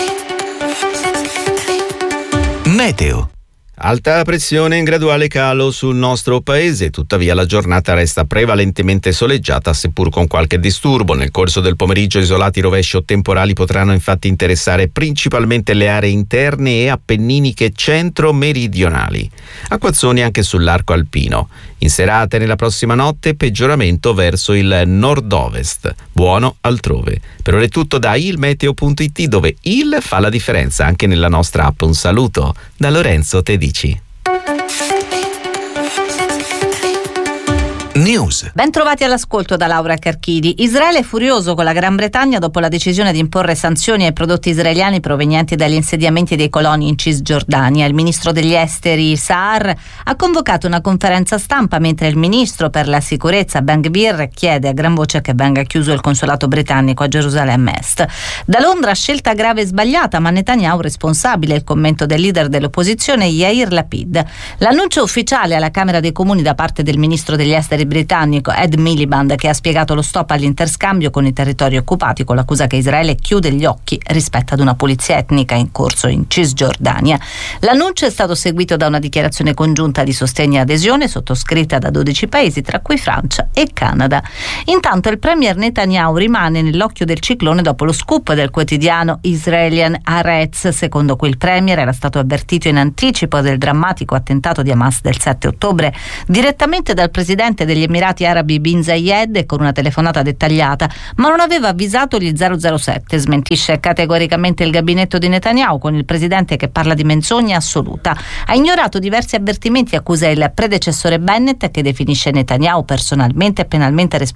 Meteo. Alta pressione in graduale calo sul nostro paese, tuttavia la giornata resta prevalentemente soleggiata, seppur con qualche disturbo. Nel corso del pomeriggio isolati rovesci o temporali potranno infatti interessare principalmente le aree interne e appenniniche centro-meridionali. Acquazzoni anche sull'arco alpino. In serata e nella prossima notte peggioramento verso il nord-ovest. Buono altrove. Per ora è tutto da ilmeteo punto it, dove il fa la differenza anche nella nostra app. Un saluto da Lorenzo Tedici. News. Ben trovati all'ascolto da Laura Carchidi. Israele è furioso con la Gran Bretagna dopo la decisione di imporre sanzioni ai prodotti israeliani provenienti dagli insediamenti dei coloni in Cisgiordania. Il ministro degli esteri Saar ha convocato una conferenza stampa mentre il ministro per la sicurezza Ben Gvir chiede a gran voce che venga chiuso il consolato britannico a Gerusalemme Est. Da Londra scelta grave e sbagliata, ma Netanyahu responsabile, il commento del leader dell'opposizione Yair Lapid. L'annuncio ufficiale alla Camera dei Comuni da parte del ministro degli esteri britannico Ed Miliband, che ha spiegato lo stop all'interscambio con i territori occupati con l'accusa che Israele chiude gli occhi rispetto ad una pulizia etnica in corso in Cisgiordania. L'annuncio è stato seguito da una dichiarazione congiunta di sostegno e adesione sottoscritta da dodici paesi, tra cui Francia e Canada. Intanto il premier Netanyahu rimane nell'occhio del ciclone dopo lo scoop del quotidiano Israelian Haaretz, secondo cui il premier era stato avvertito in anticipo del drammatico attentato di Hamas del sette ottobre direttamente dal presidente degli Emirati Arabi Bin Zayed e con una telefonata dettagliata, ma non aveva avvisato gli zero zero sette. Smentisce categoricamente il gabinetto di Netanyahu, con il presidente che parla di menzogna assoluta. Ha ignorato diversi avvertimenti e accusa il predecessore Bennett, che definisce Netanyahu personalmente e penalmente responsabile